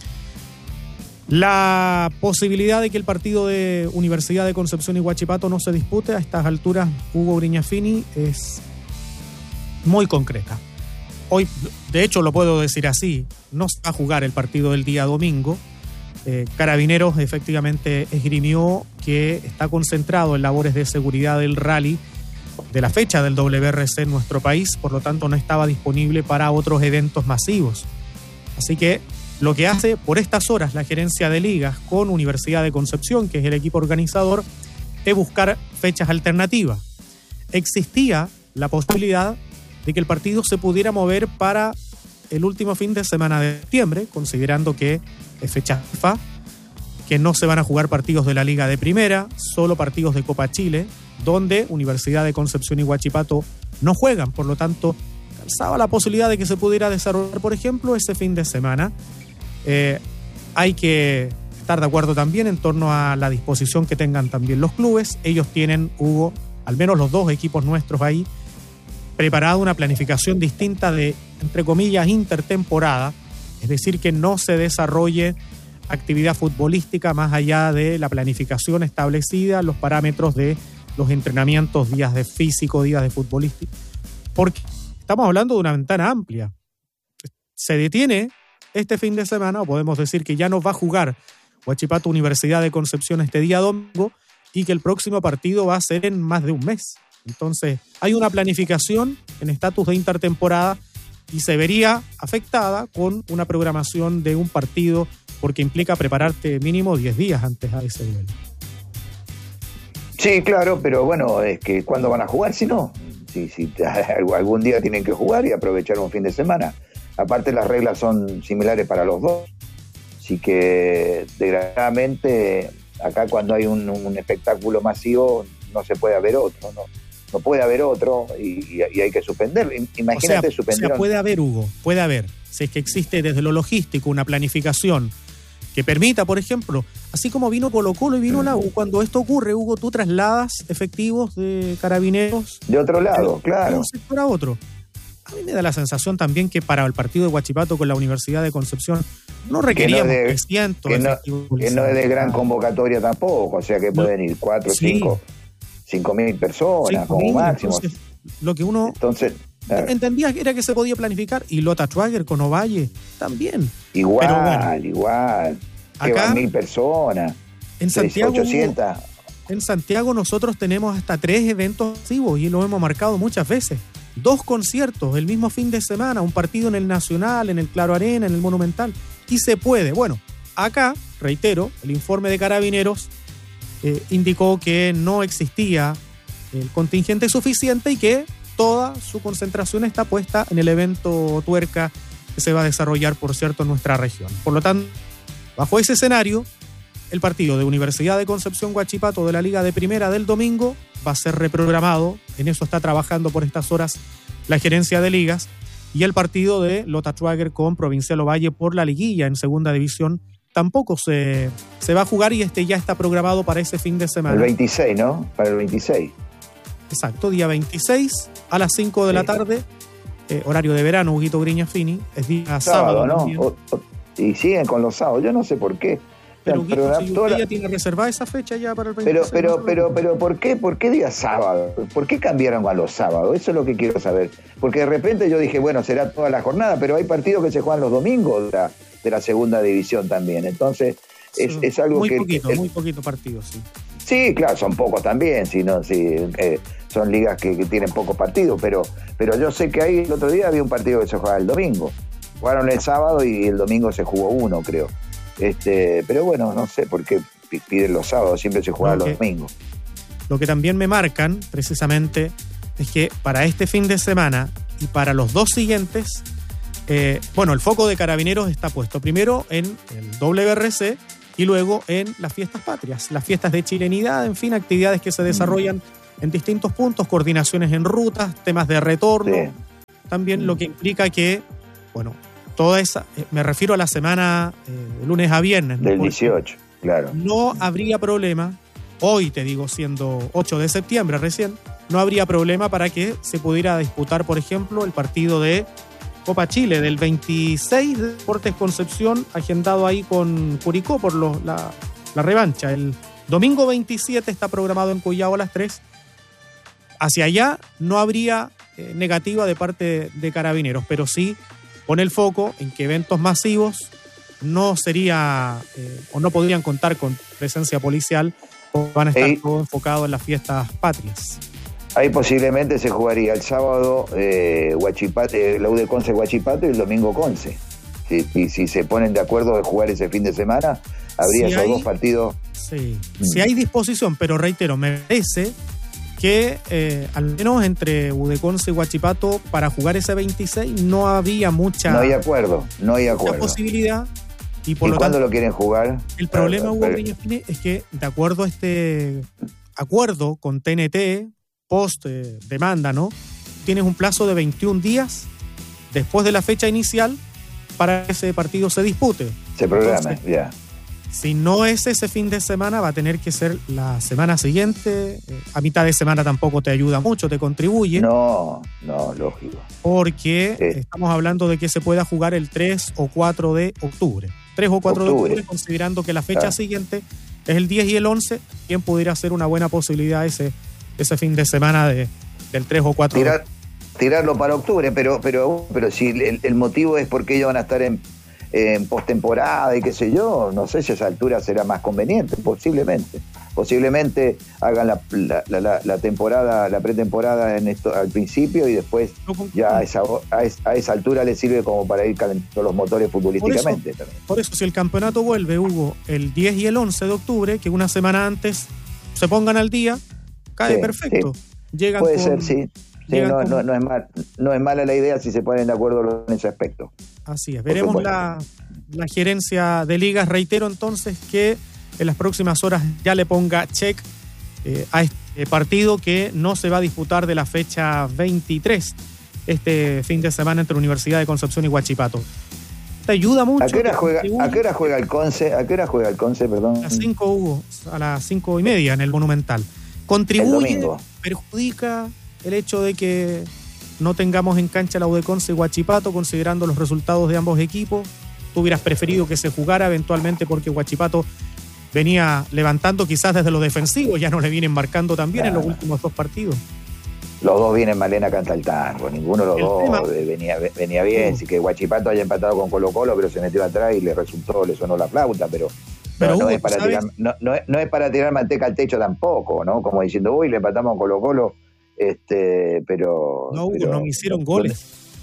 La posibilidad de que el partido de Universidad de Concepción y Huachipato no se dispute a estas alturas, Hugo Grignafini, es muy concreta. Hoy, de hecho, lo puedo decir así, no se va a jugar el partido del día domingo. Eh, Carabineros efectivamente esgrimió que está concentrado en labores de seguridad del rally de la fecha del W R C en nuestro país, por lo tanto no estaba disponible para otros eventos masivos. Así que lo que hace por estas horas la gerencia de ligas con Universidad de Concepción, que es el equipo organizador, es buscar fechas alternativas. Existía la posibilidad de que el partido se pudiera mover para el último fin de semana de septiembre, considerando que es fecha FIFA, que no se van a jugar partidos de la Liga de Primera, solo partidos de Copa Chile, donde Universidad de Concepción y Huachipato no juegan. Por lo tanto, calzaba la posibilidad de que se pudiera desarrollar, por ejemplo, ese fin de semana. Eh, hay que estar de acuerdo también en torno a la disposición que tengan también los clubes. Ellos tienen, Hugo, al menos los dos equipos nuestros ahí, preparado una planificación distinta de, entre comillas, intertemporada, es decir, que no se desarrolle actividad futbolística más allá de la planificación establecida, los parámetros de los entrenamientos, días de físico, días de futbolístico, porque estamos hablando de una ventana amplia. Se detiene este fin de semana, o podemos decir que ya no va a jugar Huachipato Universidad de Concepción este día domingo y que el próximo partido va a ser en más de un mes. Entonces, hay una planificación en estatus de intertemporada y se vería afectada con una programación de un partido porque implica prepararte mínimo diez días antes a ese nivel. Sí, claro, pero bueno, es que ¿cuándo van a jugar si no? Si, si algún día tienen que jugar y aprovechar un fin de semana. Aparte las reglas son similares para los dos. Así que desgraciadamente acá cuando hay un, un espectáculo masivo no se puede haber otro, no, no puede haber otro y, y hay que suspenderlo. Imagínate, o sea, suspender. O sea, puede haber, Hugo, puede haber. Si es que existe desde lo logístico una planificación que permita, por ejemplo, así como vino Colo-Colo y vino la U, cuando esto ocurre, Hugo, tú trasladas efectivos de Carabineros de otro lado, de, claro, de un sector a otro. A mí me da la sensación también que para el partido de Huachipato con la Universidad de Concepción no requeríamos que no es de, cientos que, no, que no es de gran convocatoria tampoco, o sea que pueden ir cuatro, sí. cinco, cinco mil personas cinco como mil, máximo. Entonces, lo que uno entonces, claro. entendía era que se podía planificar, y Lota Schwager con Ovalle también. Igual, pero bueno, igual. Que acá, van mil personas. En Santiago, ochocientas. En Santiago nosotros tenemos hasta tres eventos masivos y lo hemos marcado muchas veces. Dos conciertos el mismo fin de semana, un partido en el Nacional, en el Claro Arena, en el Monumental. Y se puede. Bueno, acá, reitero, el informe de Carabineros eh, indicó que no existía el contingente suficiente y que toda su concentración está puesta en el evento Tuerca que se va a desarrollar, por cierto, en nuestra región. Por lo tanto, bajo ese escenario, el partido de Universidad de Concepción Huachipato de la Liga de Primera del domingo va a ser reprogramado. En eso está trabajando por estas horas la gerencia de ligas. Y el partido de Lota Schwager con Provincial Ovalle por la liguilla en segunda división tampoco se, se va a jugar, y este ya está programado para ese fin de semana. El veintiséis, ¿no? Para el veintiséis. Exacto, día veintiséis a las cinco de sí. la tarde, eh, horario de verano, Huguito Grignafini, es día sábado, sábado ¿no? O, o, y siguen con los sábados, yo no sé por qué. Pero, Huguito, si usted ya tiene reservada esa fecha ya para el veintiséis. Pero, pero, pero, pero, ¿por qué, por qué día sábado? ¿Por qué cambiaron a los sábados? Eso es lo que quiero saber. Porque de repente yo dije, bueno, será toda la jornada, pero hay partidos que se juegan los domingos de la, de la segunda división también. Entonces, es, sí, es algo muy que... Poquito, el, muy poquito partidos, sí. Sí, claro, son pocos también, si no, si, eh, son ligas que, que tienen pocos partidos, pero, pero yo sé que ahí el otro día había un partido que se jugaba el domingo. Jugaron el sábado y el domingo se jugó uno, creo. Este, pero bueno, no sé por qué piden los sábados, siempre se juega okay. los domingos. lo que también me marcan precisamente es que para este fin de semana y para los dos siguientes, eh, bueno, el foco de Carabineros está puesto primero en el W R C y luego en las fiestas patrias, las fiestas de chilenidad, en fin, actividades que se desarrollan en distintos puntos, coordinaciones en rutas, temas de retorno, sí. También lo que implica que, bueno, toda esa, me refiero a la semana eh, de lunes a viernes. Del dieciocho, claro. No habría problema, hoy te digo, siendo ocho de septiembre recién, no habría problema para que se pudiera disputar, por ejemplo, el partido de Copa Chile del veintiséis de Deportes Concepción, agendado ahí con Curicó por los, la, la revancha. El domingo veintisiete está programado en Collao a las tres. Hacia allá no habría eh, negativa de parte de Carabineros, pero sí pone el foco en que eventos masivos no sería eh, o no podrían contar con presencia policial, o van a estar hey. todo enfocado en las fiestas patrias. Ahí posiblemente se jugaría el sábado eh, Huachipato, la U de Conce Huachipato y el domingo Conce. Si, si, si se ponen de acuerdo de jugar ese fin de semana, habría si esos hay, dos partidos. Sí, mm. si hay disposición, pero reitero, me parece que eh, al menos entre U de Conce y Huachipato para jugar ese veintiséis no había mucha, no hay acuerdo, no hay acuerdo. posibilidad. Y, por ¿Y lo cuándo tanto, lo quieren jugar? El problema, Hugo Briñafini, es que de acuerdo a este acuerdo con T N T, post eh, demanda, ¿no? Tienes un plazo de veintiún días después de la fecha inicial para que ese partido se dispute. Se programa, ya. Yeah. Si no es ese fin de semana, va a tener que ser la semana siguiente. Eh, a mitad de semana tampoco te ayuda mucho, te contribuye. No, no, lógico. Porque sí. estamos hablando de que se pueda jugar el tres o cuatro de octubre. tres o cuatro octubre. de octubre, considerando que la fecha claro. siguiente es el diez y el once, bien pudiera ser una buena posibilidad ese, ese fin de semana de, del tres o cuatro. Tirar, tirarlo para octubre, pero, pero, pero si el, el motivo es porque ellos van a estar en en postemporada y qué sé yo, no sé si a esa altura será más conveniente, posiblemente. Posiblemente hagan la, la, la, la temporada, la pretemporada en esto al principio y después ya a esa, a, esa, a esa altura le sirve como para ir calentando los motores futbolísticamente. Por eso, también. por eso, si el campeonato vuelve, Hugo, el diez y el once de octubre, que una semana antes se pongan al día, cae sí, perfecto. Sí. Llegan Puede con, ser, sí. Sí, no, no, no, es mal, no es mala la idea si se ponen de acuerdo en ese aspecto. Así es. Veremos la, la gerencia de ligas. Reitero entonces que en las próximas horas ya le ponga check eh, a este partido que no se va a disputar de la fecha veintitrés, este fin de semana entre Universidad de Concepción y Huachipato. Te ayuda mucho. ¿A qué hora juega, ¿a qué hora juega el Conce? ¿A qué hora juega el Conce, perdón? A las cinco, Hugo, a las cinco y media en el Monumental. Contribuye, perjudica el hecho de que no tengamos en cancha la U de Conce y Huachipato, considerando los resultados de ambos equipos. Tú hubieras preferido que se jugara eventualmente porque Huachipato venía levantando quizás desde los defensivos, ya no le vienen marcando también claro. en los últimos dos partidos. Los dos vienen Malena canta el tango, ninguno de los el dos tema, venía, venía bien, uh, sí que Huachipato haya empatado con Colo Colo, pero se metió atrás y le resultó, le sonó la flauta, pero, pero no, Hugo, no, es para tirar, no, no, no es para tirar manteca al techo tampoco, ¿no? Como diciendo, uy, le empatamos con Colo Colo. Este, pero no, pero, no me hicieron goles.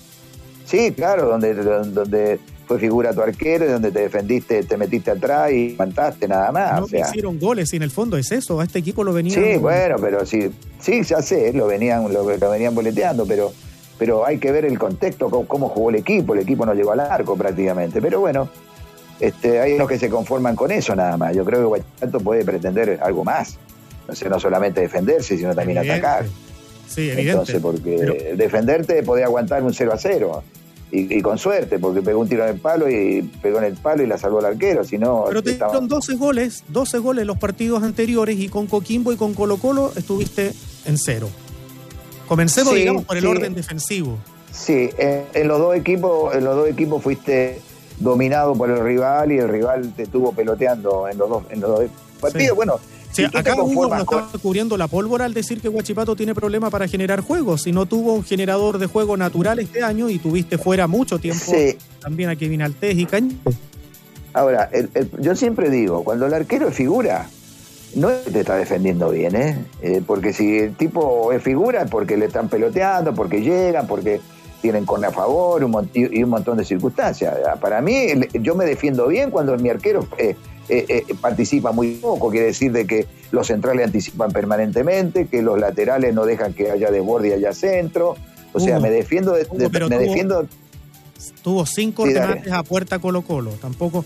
Sí, claro, donde, donde fue figura tu arquero y donde te defendiste, te metiste atrás y levantaste nada más. No o sea. me hicieron goles y en el fondo es eso, a este equipo lo venían. Sí, bueno, pero sí, sí, ya sé, lo venían, lo, lo venían boleteando, pero, pero hay que ver el contexto, cómo, cómo jugó el equipo, el equipo no llegó al arco prácticamente, pero bueno, este, hay unos que se conforman con eso nada más. Yo creo que Huachipato puede pretender algo más, no sé, no solamente defenderse, sino también evidente. atacar. Sí, evidente. Entonces, porque pero... defenderte podía aguantar un cero a cero. Y, y con suerte, porque pegó un tiro en el palo y pegó en el palo y la salvó el arquero. Si no, pero te estaba... dieron doce goles, doce goles los partidos anteriores y con Coquimbo y con Colo Colo estuviste en cero. Comencemos, sí, digamos, por el sí. orden defensivo. Sí, en, en los dos equipos, en los dos equipos fuiste dominado por el rival y el rival te estuvo peloteando en los dos, en los dos partidos. Sí. Bueno. Sí, si acá Hugo no estaba con... cubriendo la pólvora al decir que Huachipato tiene problema para generar juegos. Si no tuvo un generador de juego natural este año y tuviste fuera mucho tiempo sí. también a Kevin Altés y Cañete. Ahora, el, el, yo siempre digo, cuando el arquero es figura, no es que te está defendiendo bien, ¿eh? eh porque si el tipo es figura es porque le están peloteando, porque llegan, porque tienen con a favor un, y, y un montón de circunstancias. Para mí, yo me defiendo bien cuando mi arquero... Eh, eh, eh, participa muy poco, quiere decir de que los centrales anticipan permanentemente, que los laterales no dejan que haya desborde y haya centro. O sea, Hugo, me defiendo de, de, Hugo, pero me tuvo, defiendo. Tuvo cinco Sí, remates dale. a puerta Colo Colo. Tampoco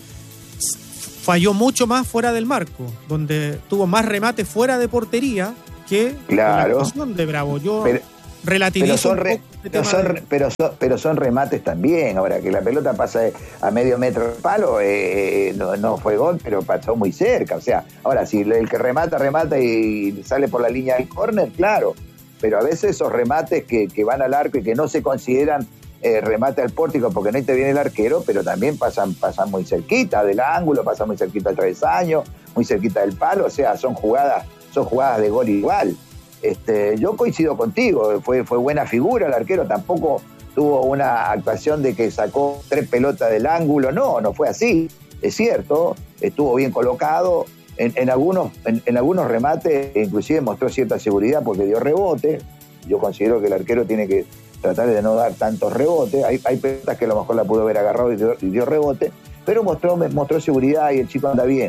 falló mucho más fuera del marco, donde tuvo más remates fuera de portería que Claro. la actuación de Bravo. Yo Pero- relativizo Pero son, un re- poco este pero, tema son, de- pero, son, pero son remates también. Ahora, que la pelota pasa a medio metro del palo, eh, no, no fue gol, pero pasó muy cerca. O sea, ahora, si el que remata, remata y sale por la línea del córner, claro. Pero a veces esos remates que, que van al arco y que no se consideran eh, remate al pórtico porque no interviene el arquero, pero también pasan, pasan muy cerquita del ángulo, pasan muy cerquita del travesaño, muy cerquita del palo. O sea, son jugadas, son jugadas de gol igual. Este, yo coincido contigo, fue, fue buena figura el arquero, tampoco tuvo una actuación de que sacó tres pelotas del ángulo, no, no fue así, es cierto, estuvo bien colocado, en, en, algunos, en, en algunos remates inclusive mostró cierta seguridad porque dio rebote. Yo considero que el arquero tiene que tratar de no dar tantos rebotes, hay, hay pelotas que a lo mejor la pudo haber agarrado y dio, y dio rebote, pero mostró, mostró seguridad y el chico anda bien.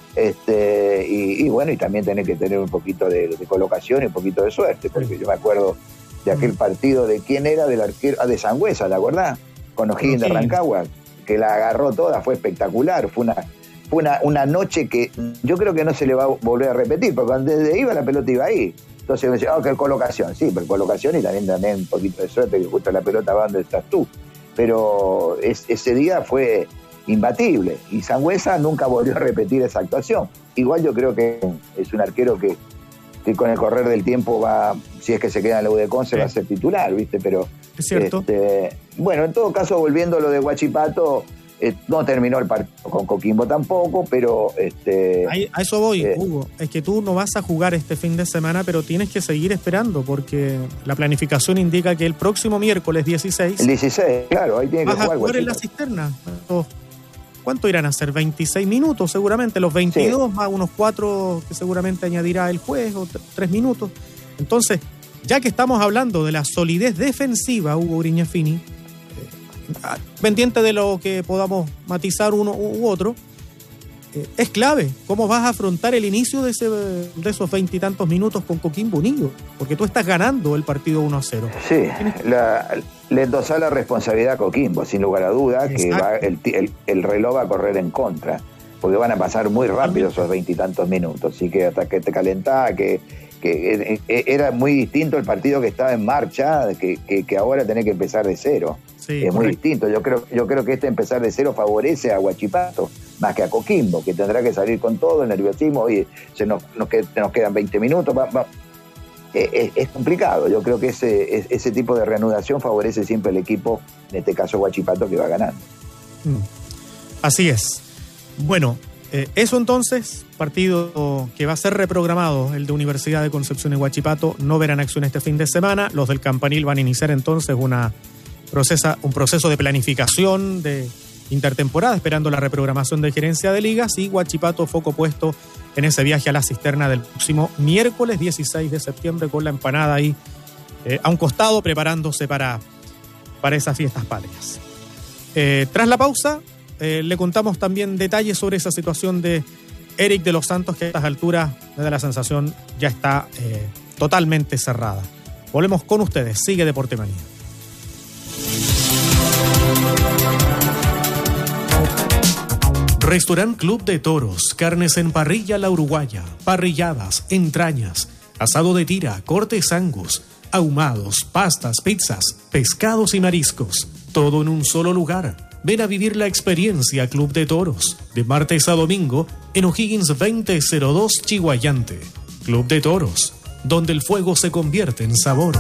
Este, y, y bueno, y también tenés que tener un poquito de, de colocación y un poquito de suerte, porque yo me acuerdo de aquel partido de quién era, del arquero, ah, de Sangüesa, ¿te acordás? Con O'Higgins de Rancagua, que la agarró toda, fue espectacular, fue una, fue una, una noche que yo creo que no se le va a volver a repetir, porque cuando desde iba la pelota iba ahí. Entonces me decía, oh, que colocación, sí, pero colocación y también, también un poquito de suerte, que justo la pelota va donde estás tú. Pero es, ese día fue imbatible, y Sangüesa nunca volvió a repetir esa actuación. Igual yo creo que es un arquero que, que con el correr del tiempo va, si es que se queda en la U D Conce, sí, va a ser titular, ¿viste? Pero es cierto. Este, bueno, en todo caso, volviendo a lo de Huachipato, eh, no terminó el partido con Coquimbo tampoco, pero este Ahí, a eso voy, eh, Hugo. Es que tú no vas a jugar este fin de semana, pero tienes que seguir esperando, porque la planificación indica que el próximo miércoles dieciséis... El dieciséis, claro, ahí tiene que vas jugar a jugar en la Huachipato. cisterna. ¿Cuánto irán a ser? veintiséis minutos seguramente, los veintidós sí, más unos cuatro que seguramente añadirá el juez, o tres minutos. Entonces, ya que estamos hablando de la solidez defensiva, Hugo Grignafini, eh, pendiente de lo que podamos matizar uno u otro, eh, es clave cómo vas a afrontar el inicio de, ese, de esos veintitantos minutos con Coquimbo Unido, porque tú estás ganando el partido uno a cero. Sí, la, le endosá la responsabilidad a Coquimbo, sin lugar a duda, que va, el, el, el reloj va a correr en contra, porque van a pasar muy rápido esos veintitantos minutos, así que hasta que te calentás, que, que era muy distinto el partido que estaba en marcha, que, que, que ahora tenés que empezar de cero. Sí, es correcto. Muy distinto. Yo creo, yo creo que este empezar de cero favorece a Huachipato más que a Coquimbo, que tendrá que salir con todo el nerviosismo. Oye, se nos, nos, qued, nos quedan veinte minutos. Va, va. Es, es complicado. Yo creo que ese, ese tipo de reanudación favorece siempre al equipo, en este caso Huachipato, que va ganando. Así es. Bueno, eh, eso entonces, partido que va a ser reprogramado, el de Universidad de Concepción y Huachipato, no verán acción este fin de semana. Los del Campanil van a iniciar entonces una procesa, un proceso de planificación de intertemporada, esperando la reprogramación de gerencia de ligas, y Huachipato foco puesto en ese viaje a la cisterna del próximo miércoles dieciséis de septiembre, con la empanada ahí eh, a un costado, preparándose para, para esas fiestas patrias. Eh, tras la pausa, eh, le contamos también detalles sobre esa situación de Eric de los Santos, que a estas alturas, me da la sensación, ya está eh, totalmente cerrada. Volvemos con ustedes, sigue Deporte Manía. Restaurant Club de Toros, carnes en parrilla La Uruguaya, parrilladas, entrañas, asado de tira, cortes angus, ahumados, pastas, pizzas, pescados y mariscos. Todo en un solo lugar. Ven a vivir la experiencia Club de Toros, de martes a domingo en O'Higgins veinte cero dos Chihuayante. Club de Toros, donde el fuego se convierte en sabor.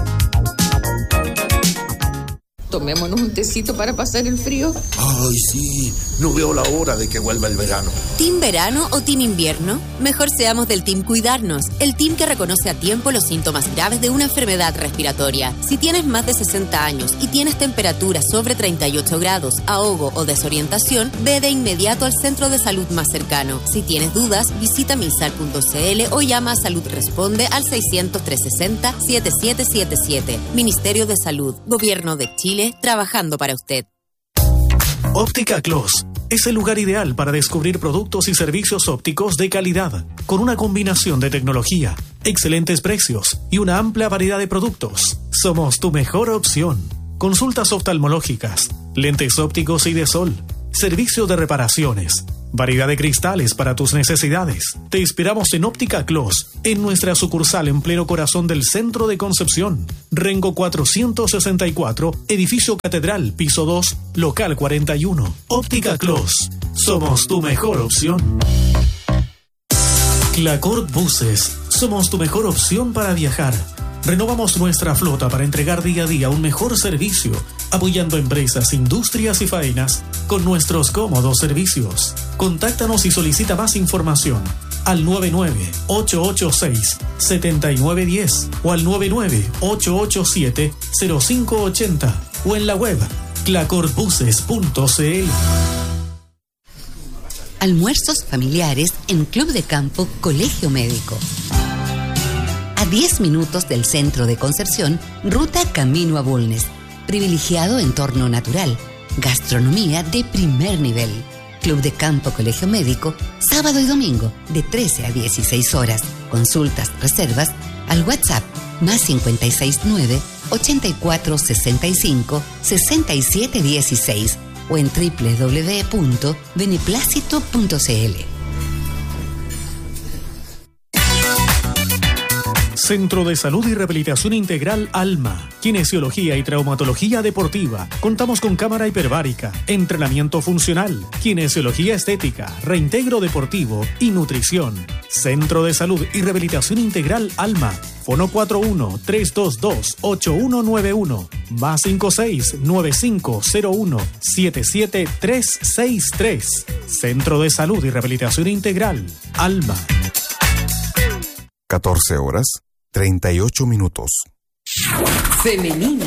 Tomémonos un tecito para pasar el frío. Ay, sí, no veo la hora de que vuelva el verano. ¿Team verano o team invierno? Mejor seamos del team cuidarnos, el team que reconoce a tiempo los síntomas graves de una enfermedad respiratoria. Si tienes más de sesenta años y tienes temperatura sobre treinta y ocho grados, ahogo o desorientación, ve de inmediato al centro de salud más cercano. Si tienes dudas, visita minsal punto c l o llama a Salud Responde al seiscientos, trescientos sesenta, setenta y siete setenta y siete. Ministerio de Salud, Gobierno de Chile, trabajando para usted. Óptica Clos es el lugar ideal para descubrir productos y servicios ópticos de calidad, con una combinación de tecnología, excelentes precios y una amplia variedad de productos. Somos tu mejor opción. Consultas oftalmológicas, lentes ópticos y de sol, servicio de reparaciones, variedad de cristales para tus necesidades. Te esperamos en Óptica Clos, en nuestra sucursal en pleno corazón del centro de Concepción. Rengo cuatrocientos sesenta y cuatro, edificio Catedral, piso dos, local cuarenta y uno. Óptica Clos, somos tu mejor opción. Clacort Buses, somos tu mejor opción para viajar. Renovamos nuestra flota para entregar día a día un mejor servicio, apoyando empresas, industrias y faenas con nuestros cómodos servicios. Contáctanos y solicita más información al nueve nueve, ocho ocho seis, siete nueve uno cero o al nueve nueve, ocho ocho siete, cero cinco ocho cero o en la web clacort buses punto c l. Almuerzos familiares en Club de Campo Colegio Médico. A diez minutos del centro de Concepción, ruta camino a Bulnes. Privilegiado entorno natural. Gastronomía de primer nivel. Club de Campo Colegio Médico, sábado y domingo, de trece a dieciséis horas. Consultas, reservas, al WhatsApp, más cinco seis nueve, ochenta y cuatro sesenta y cinco, sesenta y siete dieciséis o en doble u doble u doble u punto beneplácito punto c l. Centro de Salud y Rehabilitación Integral Alma, Kinesiología y Traumatología Deportiva. Contamos con cámara hiperbárica, entrenamiento funcional, kinesiología estética, reintegro deportivo y nutrición. Centro de Salud y Rehabilitación Integral Alma. Fono cuatro uno, tres dos dos, ocho uno nueve uno, más cinco seis, nueve cinco cero uno, siete siete tres seis tres. Centro de Salud y Rehabilitación Integral Alma. catorce horas, treinta y ocho minutos. Femenina.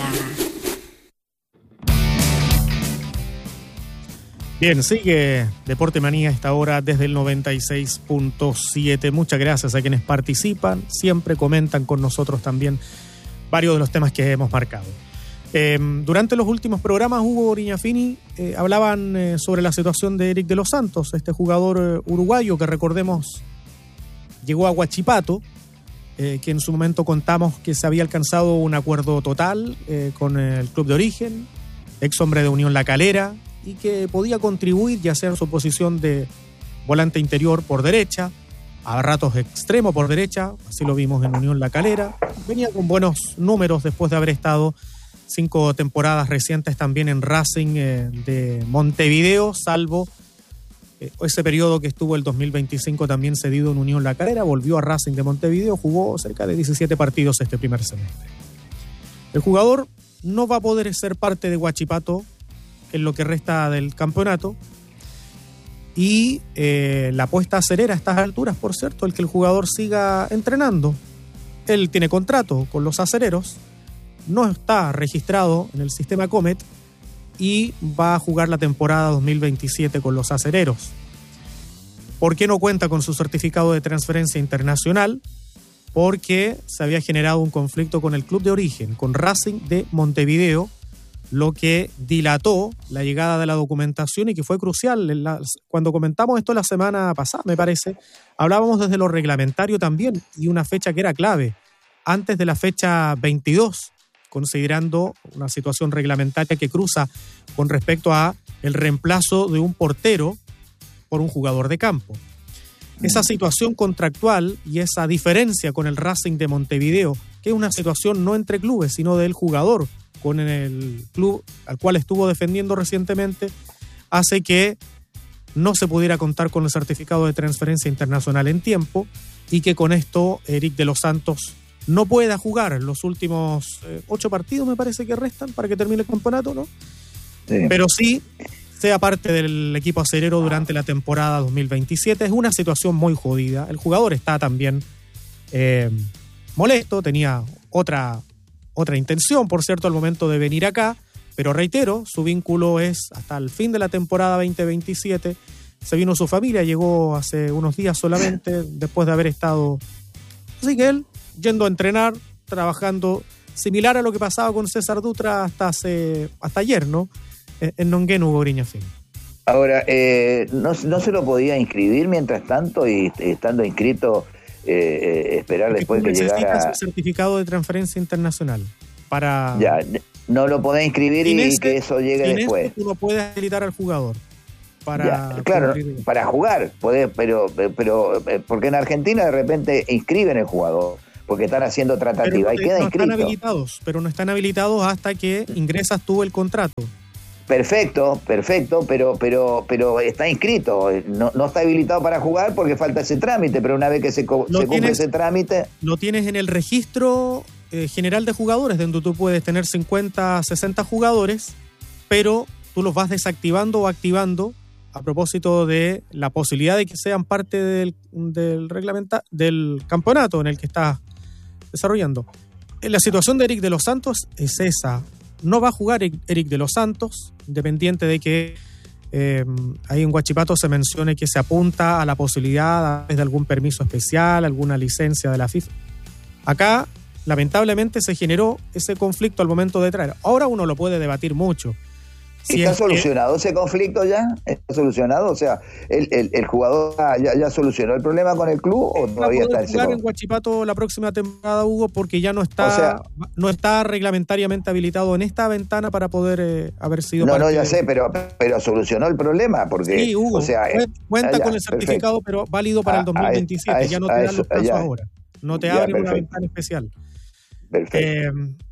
Bien, sigue Deporte Manía a esta hora desde el noventa y seis punto siete. Muchas gracias a quienes participan, siempre comentan con nosotros también varios de los temas que hemos marcado. Eh, durante los últimos programas, Hugo Oriñafini eh, hablaban eh, sobre la situación de Eric de los Santos, este jugador eh, uruguayo que, recordemos, llegó a Huachipato, eh, que en su momento contamos que se había alcanzado un acuerdo total eh, con el club de origen, ex hombre de Unión La Calera, y que podía contribuir ya sea en su posición de volante interior por derecha, a ratos extremo por derecha, así lo vimos en Unión La Calera. Venía con buenos números después de haber estado cinco temporadas recientes también en Racing eh, de Montevideo, salvo eh, ese periodo que estuvo el dos mil veinticinco también cedido en Unión La Calera, volvió a Racing de Montevideo, jugó cerca de diecisiete partidos este primer semestre. El jugador no va a poder ser parte de Huachipato en lo que resta del campeonato, y eh, la apuesta acerera a estas alturas, por cierto, el que el jugador siga entrenando. Él tiene contrato con los acereros, no está registrado en el sistema Comet y va a jugar la temporada dos mil veintisiete con los acereros. ¿Por qué no cuenta con su certificado de transferencia internacional? Porque se había generado un conflicto con el club de origen, con Racing de Montevideo, lo que dilató la llegada de la documentación y que fue crucial. En la, cuando comentamos esto la semana pasada, me parece, hablábamos desde lo reglamentario también, y una fecha que era clave, antes de la fecha veintidós, considerando una situación reglamentaria que cruza con respecto a el reemplazo de un portero por un jugador de campo. Esa situación contractual y esa diferencia con el Racing de Montevideo, que es una situación no entre clubes, sino del jugador con el club al cual estuvo defendiendo recientemente, hace que no se pudiera contar con el certificado de transferencia internacional en tiempo y que con esto Eric de los Santos no pueda jugar los últimos eh, ocho partidos, me parece que restan para que termine el campeonato, ¿no? Sí. Pero sí sea parte del equipo acerero durante la temporada dos mil veintisiete. Es una situación muy jodida. El jugador está también eh, molesto, tenía otra... Otra intención, por cierto, al momento de venir acá, pero reitero, su vínculo es hasta el fin de la temporada veinte veintisiete. Se vino su familia, llegó hace unos días solamente, después de haber estado... Así que él, yendo a entrenar, trabajando, similar a lo que pasaba con César Dutra hasta, hace, hasta ayer, ¿no? en Nonguén, Hugo Griñofín. Ahora, eh, ¿no, ¿no se lo podía inscribir mientras tanto y estando inscrito eh, eh, esperar Porque después que llegara? Necesitas el certificado de transferencia internacional para... Ya, no lo podés inscribir y, este, y que eso llegue en después. Este tú lo puedes habilitar al jugador. Para ya, claro, para jugar, podés, pero, pero porque en Argentina de repente inscriben el jugador, porque están haciendo tratativa pero, y queda no inscrito. Están habilitados, pero no están habilitados hasta que ingresas tú el contrato. Perfecto, perfecto, pero pero pero está inscrito, no, no está habilitado para jugar porque falta ese trámite, pero una vez que se, se cumple ese trámite... Lo tienes en el registro eh, general de jugadores, donde tú puedes tener cincuenta, sesenta jugadores, pero tú los vas desactivando o activando a propósito de la posibilidad de que sean parte del, del, reglamenta, del campeonato en el que estás desarrollando. La situación de Eric de los Santos es esa. No va a jugar Eric de los Santos, independiente de que eh, ahí en Huachipato se mencione que se apunta a la posibilidad a través de algún permiso especial, alguna licencia de la FIFA. Acá, lamentablemente, se generó ese conflicto al momento de traer. Ahora uno lo puede debatir mucho. Si ¿Está solucionado que, ese conflicto ya? ¿Está solucionado? O sea, ¿el, el, el jugador ya, ya solucionó el problema con el club o todavía está en jugar en Huachipato la próxima temporada, Hugo, porque ya no está, o sea, no está reglamentariamente habilitado en esta ventana para poder eh, haber sido... No, no, ya de... sé, pero, pero solucionó el problema porque... Sí, Hugo, o sea, cuenta allá, con el certificado, perfecto. Pero válido para el dos mil veintisiete, a, a, ya no te dan los plazos ahora. No te abren una ventana especial. Perfecto. Eh,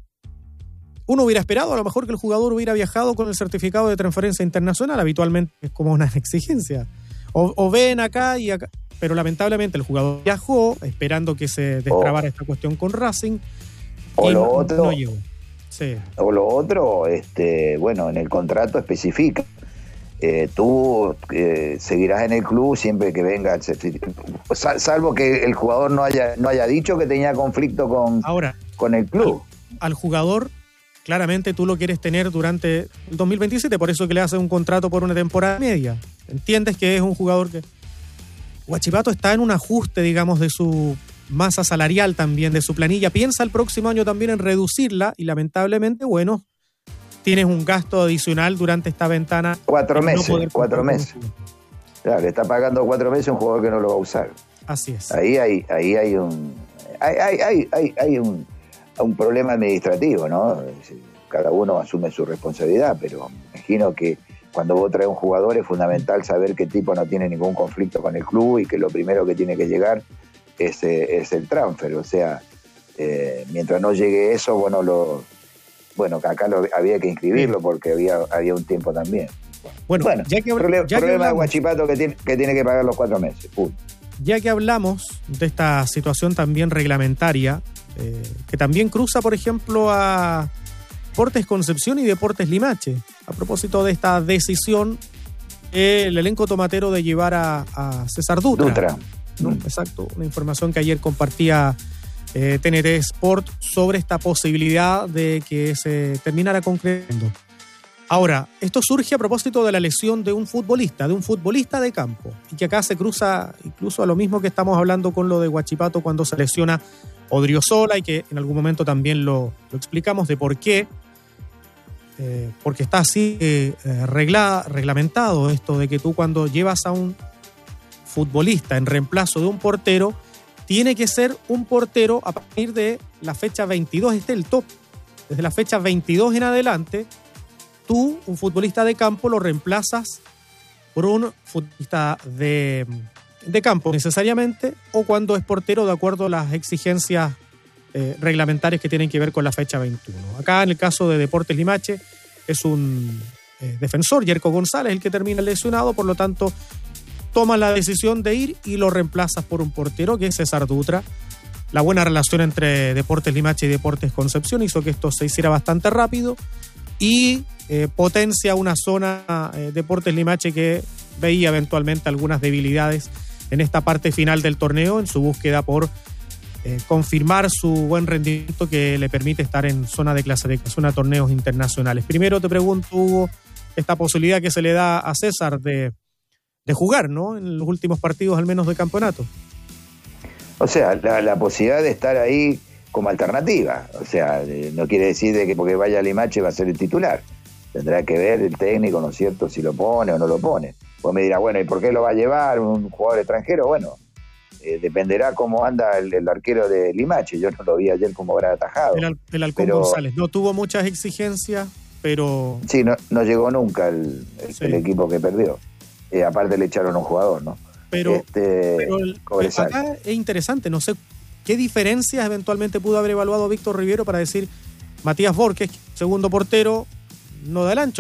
Uno hubiera esperado a lo mejor que el jugador hubiera viajado con el certificado de transferencia internacional, habitualmente es como una exigencia. O, o ven acá y acá, pero lamentablemente el jugador viajó esperando que se destrabara oh. esta cuestión con Racing. O y lo no, otro, no llegó. Sí. O lo otro, este, bueno, en el contrato especifica. Eh, tú eh, seguirás en el club siempre que venga el certificado, salvo que el jugador no haya, no haya dicho que tenía conflicto con, Ahora, con el club. Al, al jugador claramente tú lo quieres tener durante el dos mil veintisiete, por eso que le haces un contrato por una temporada media. Entiendes que es un jugador que... Huachipato está en un ajuste, digamos, de su masa salarial también, de su planilla. Piensa el próximo año también en reducirla y lamentablemente, bueno, tienes un gasto adicional durante esta ventana. Cuatro meses, no cuatro meses. Claro, le está pagando cuatro meses a un jugador que no lo va a usar. Así es. Ahí hay, ahí hay un... Hay, hay, hay, hay, hay un... un problema administrativo, ¿no? Cada uno asume su responsabilidad, pero imagino que cuando vos traes un jugador es fundamental saber que el tipo no tiene ningún conflicto con el club y que lo primero que tiene que llegar es, es el transfer, o sea, eh, mientras no llegue eso, bueno, lo, bueno, acá lo, había que inscribirlo porque había, había un tiempo también. Bueno, bueno ya que, problema, ya problema que de Huachipato que tiene, que tiene que pagar los cuatro meses. Uy. Ya que hablamos de esta situación también reglamentaria, Eh, que también cruza, por ejemplo, a Deportes Concepción y Deportes Limache, a propósito de esta decisión eh, el elenco tomatero de llevar a, a César Dutra, Dutra. ¿no? Mm. Exacto, una información que ayer compartía eh, T N T Sport sobre esta posibilidad de que se terminara concretando. Ahora, esto surge a propósito de la lesión de un futbolista, de un futbolista de campo, y que acá se cruza incluso a lo mismo que estamos hablando con lo de Huachipato cuando se lesiona Odriozola, y que en algún momento también lo, lo explicamos de por qué, eh, porque está así eh, regla, reglamentado esto de que tú cuando llevas a un futbolista en reemplazo de un portero, tiene que ser un portero a partir de la fecha veintidós, este es el top, desde la fecha veintidós en adelante, tú, un futbolista de campo, lo reemplazas por un futbolista de... de campo necesariamente, o cuando es portero de acuerdo a las exigencias eh, reglamentarias que tienen que ver con la fecha veintiuno. Acá en el caso de Deportes Limache es un eh, defensor, Yerko González, el que termina lesionado, por lo tanto toma la decisión de ir y lo reemplazas por un portero que es César Dutra. La buena relación entre Deportes Limache y Deportes Concepción hizo que esto se hiciera bastante rápido y eh, potencia una zona eh, Deportes Limache que veía eventualmente algunas debilidades en esta parte final del torneo, en su búsqueda por eh, confirmar su buen rendimiento que le permite estar en zona de clasificación a torneos internacionales. Primero te pregunto, Hugo, esta posibilidad que se le da a César de, de jugar, ¿no? En los últimos partidos al menos de campeonato. O sea, la, la posibilidad de estar ahí como alternativa. O sea, no quiere decir de que porque vaya a Limache va a ser el titular. Tendrá que ver el técnico, ¿no es cierto?, si lo pone o no lo pone. Pues me dirá, bueno, ¿y por qué lo va a llevar un jugador extranjero? Bueno, eh, dependerá cómo anda el, el arquero de Limache. Yo no lo vi ayer como habrá atajado. El, el Halcón pero, González no tuvo muchas exigencias, pero... Sí, no, no llegó nunca el, el, sí. el equipo que perdió. Eh, aparte le echaron a un jugador, ¿no? Pero, este, pero el, acá es interesante, no sé qué diferencias eventualmente pudo haber evaluado Víctor Riviero para decir Matías Borges, segundo portero, no da el ancho.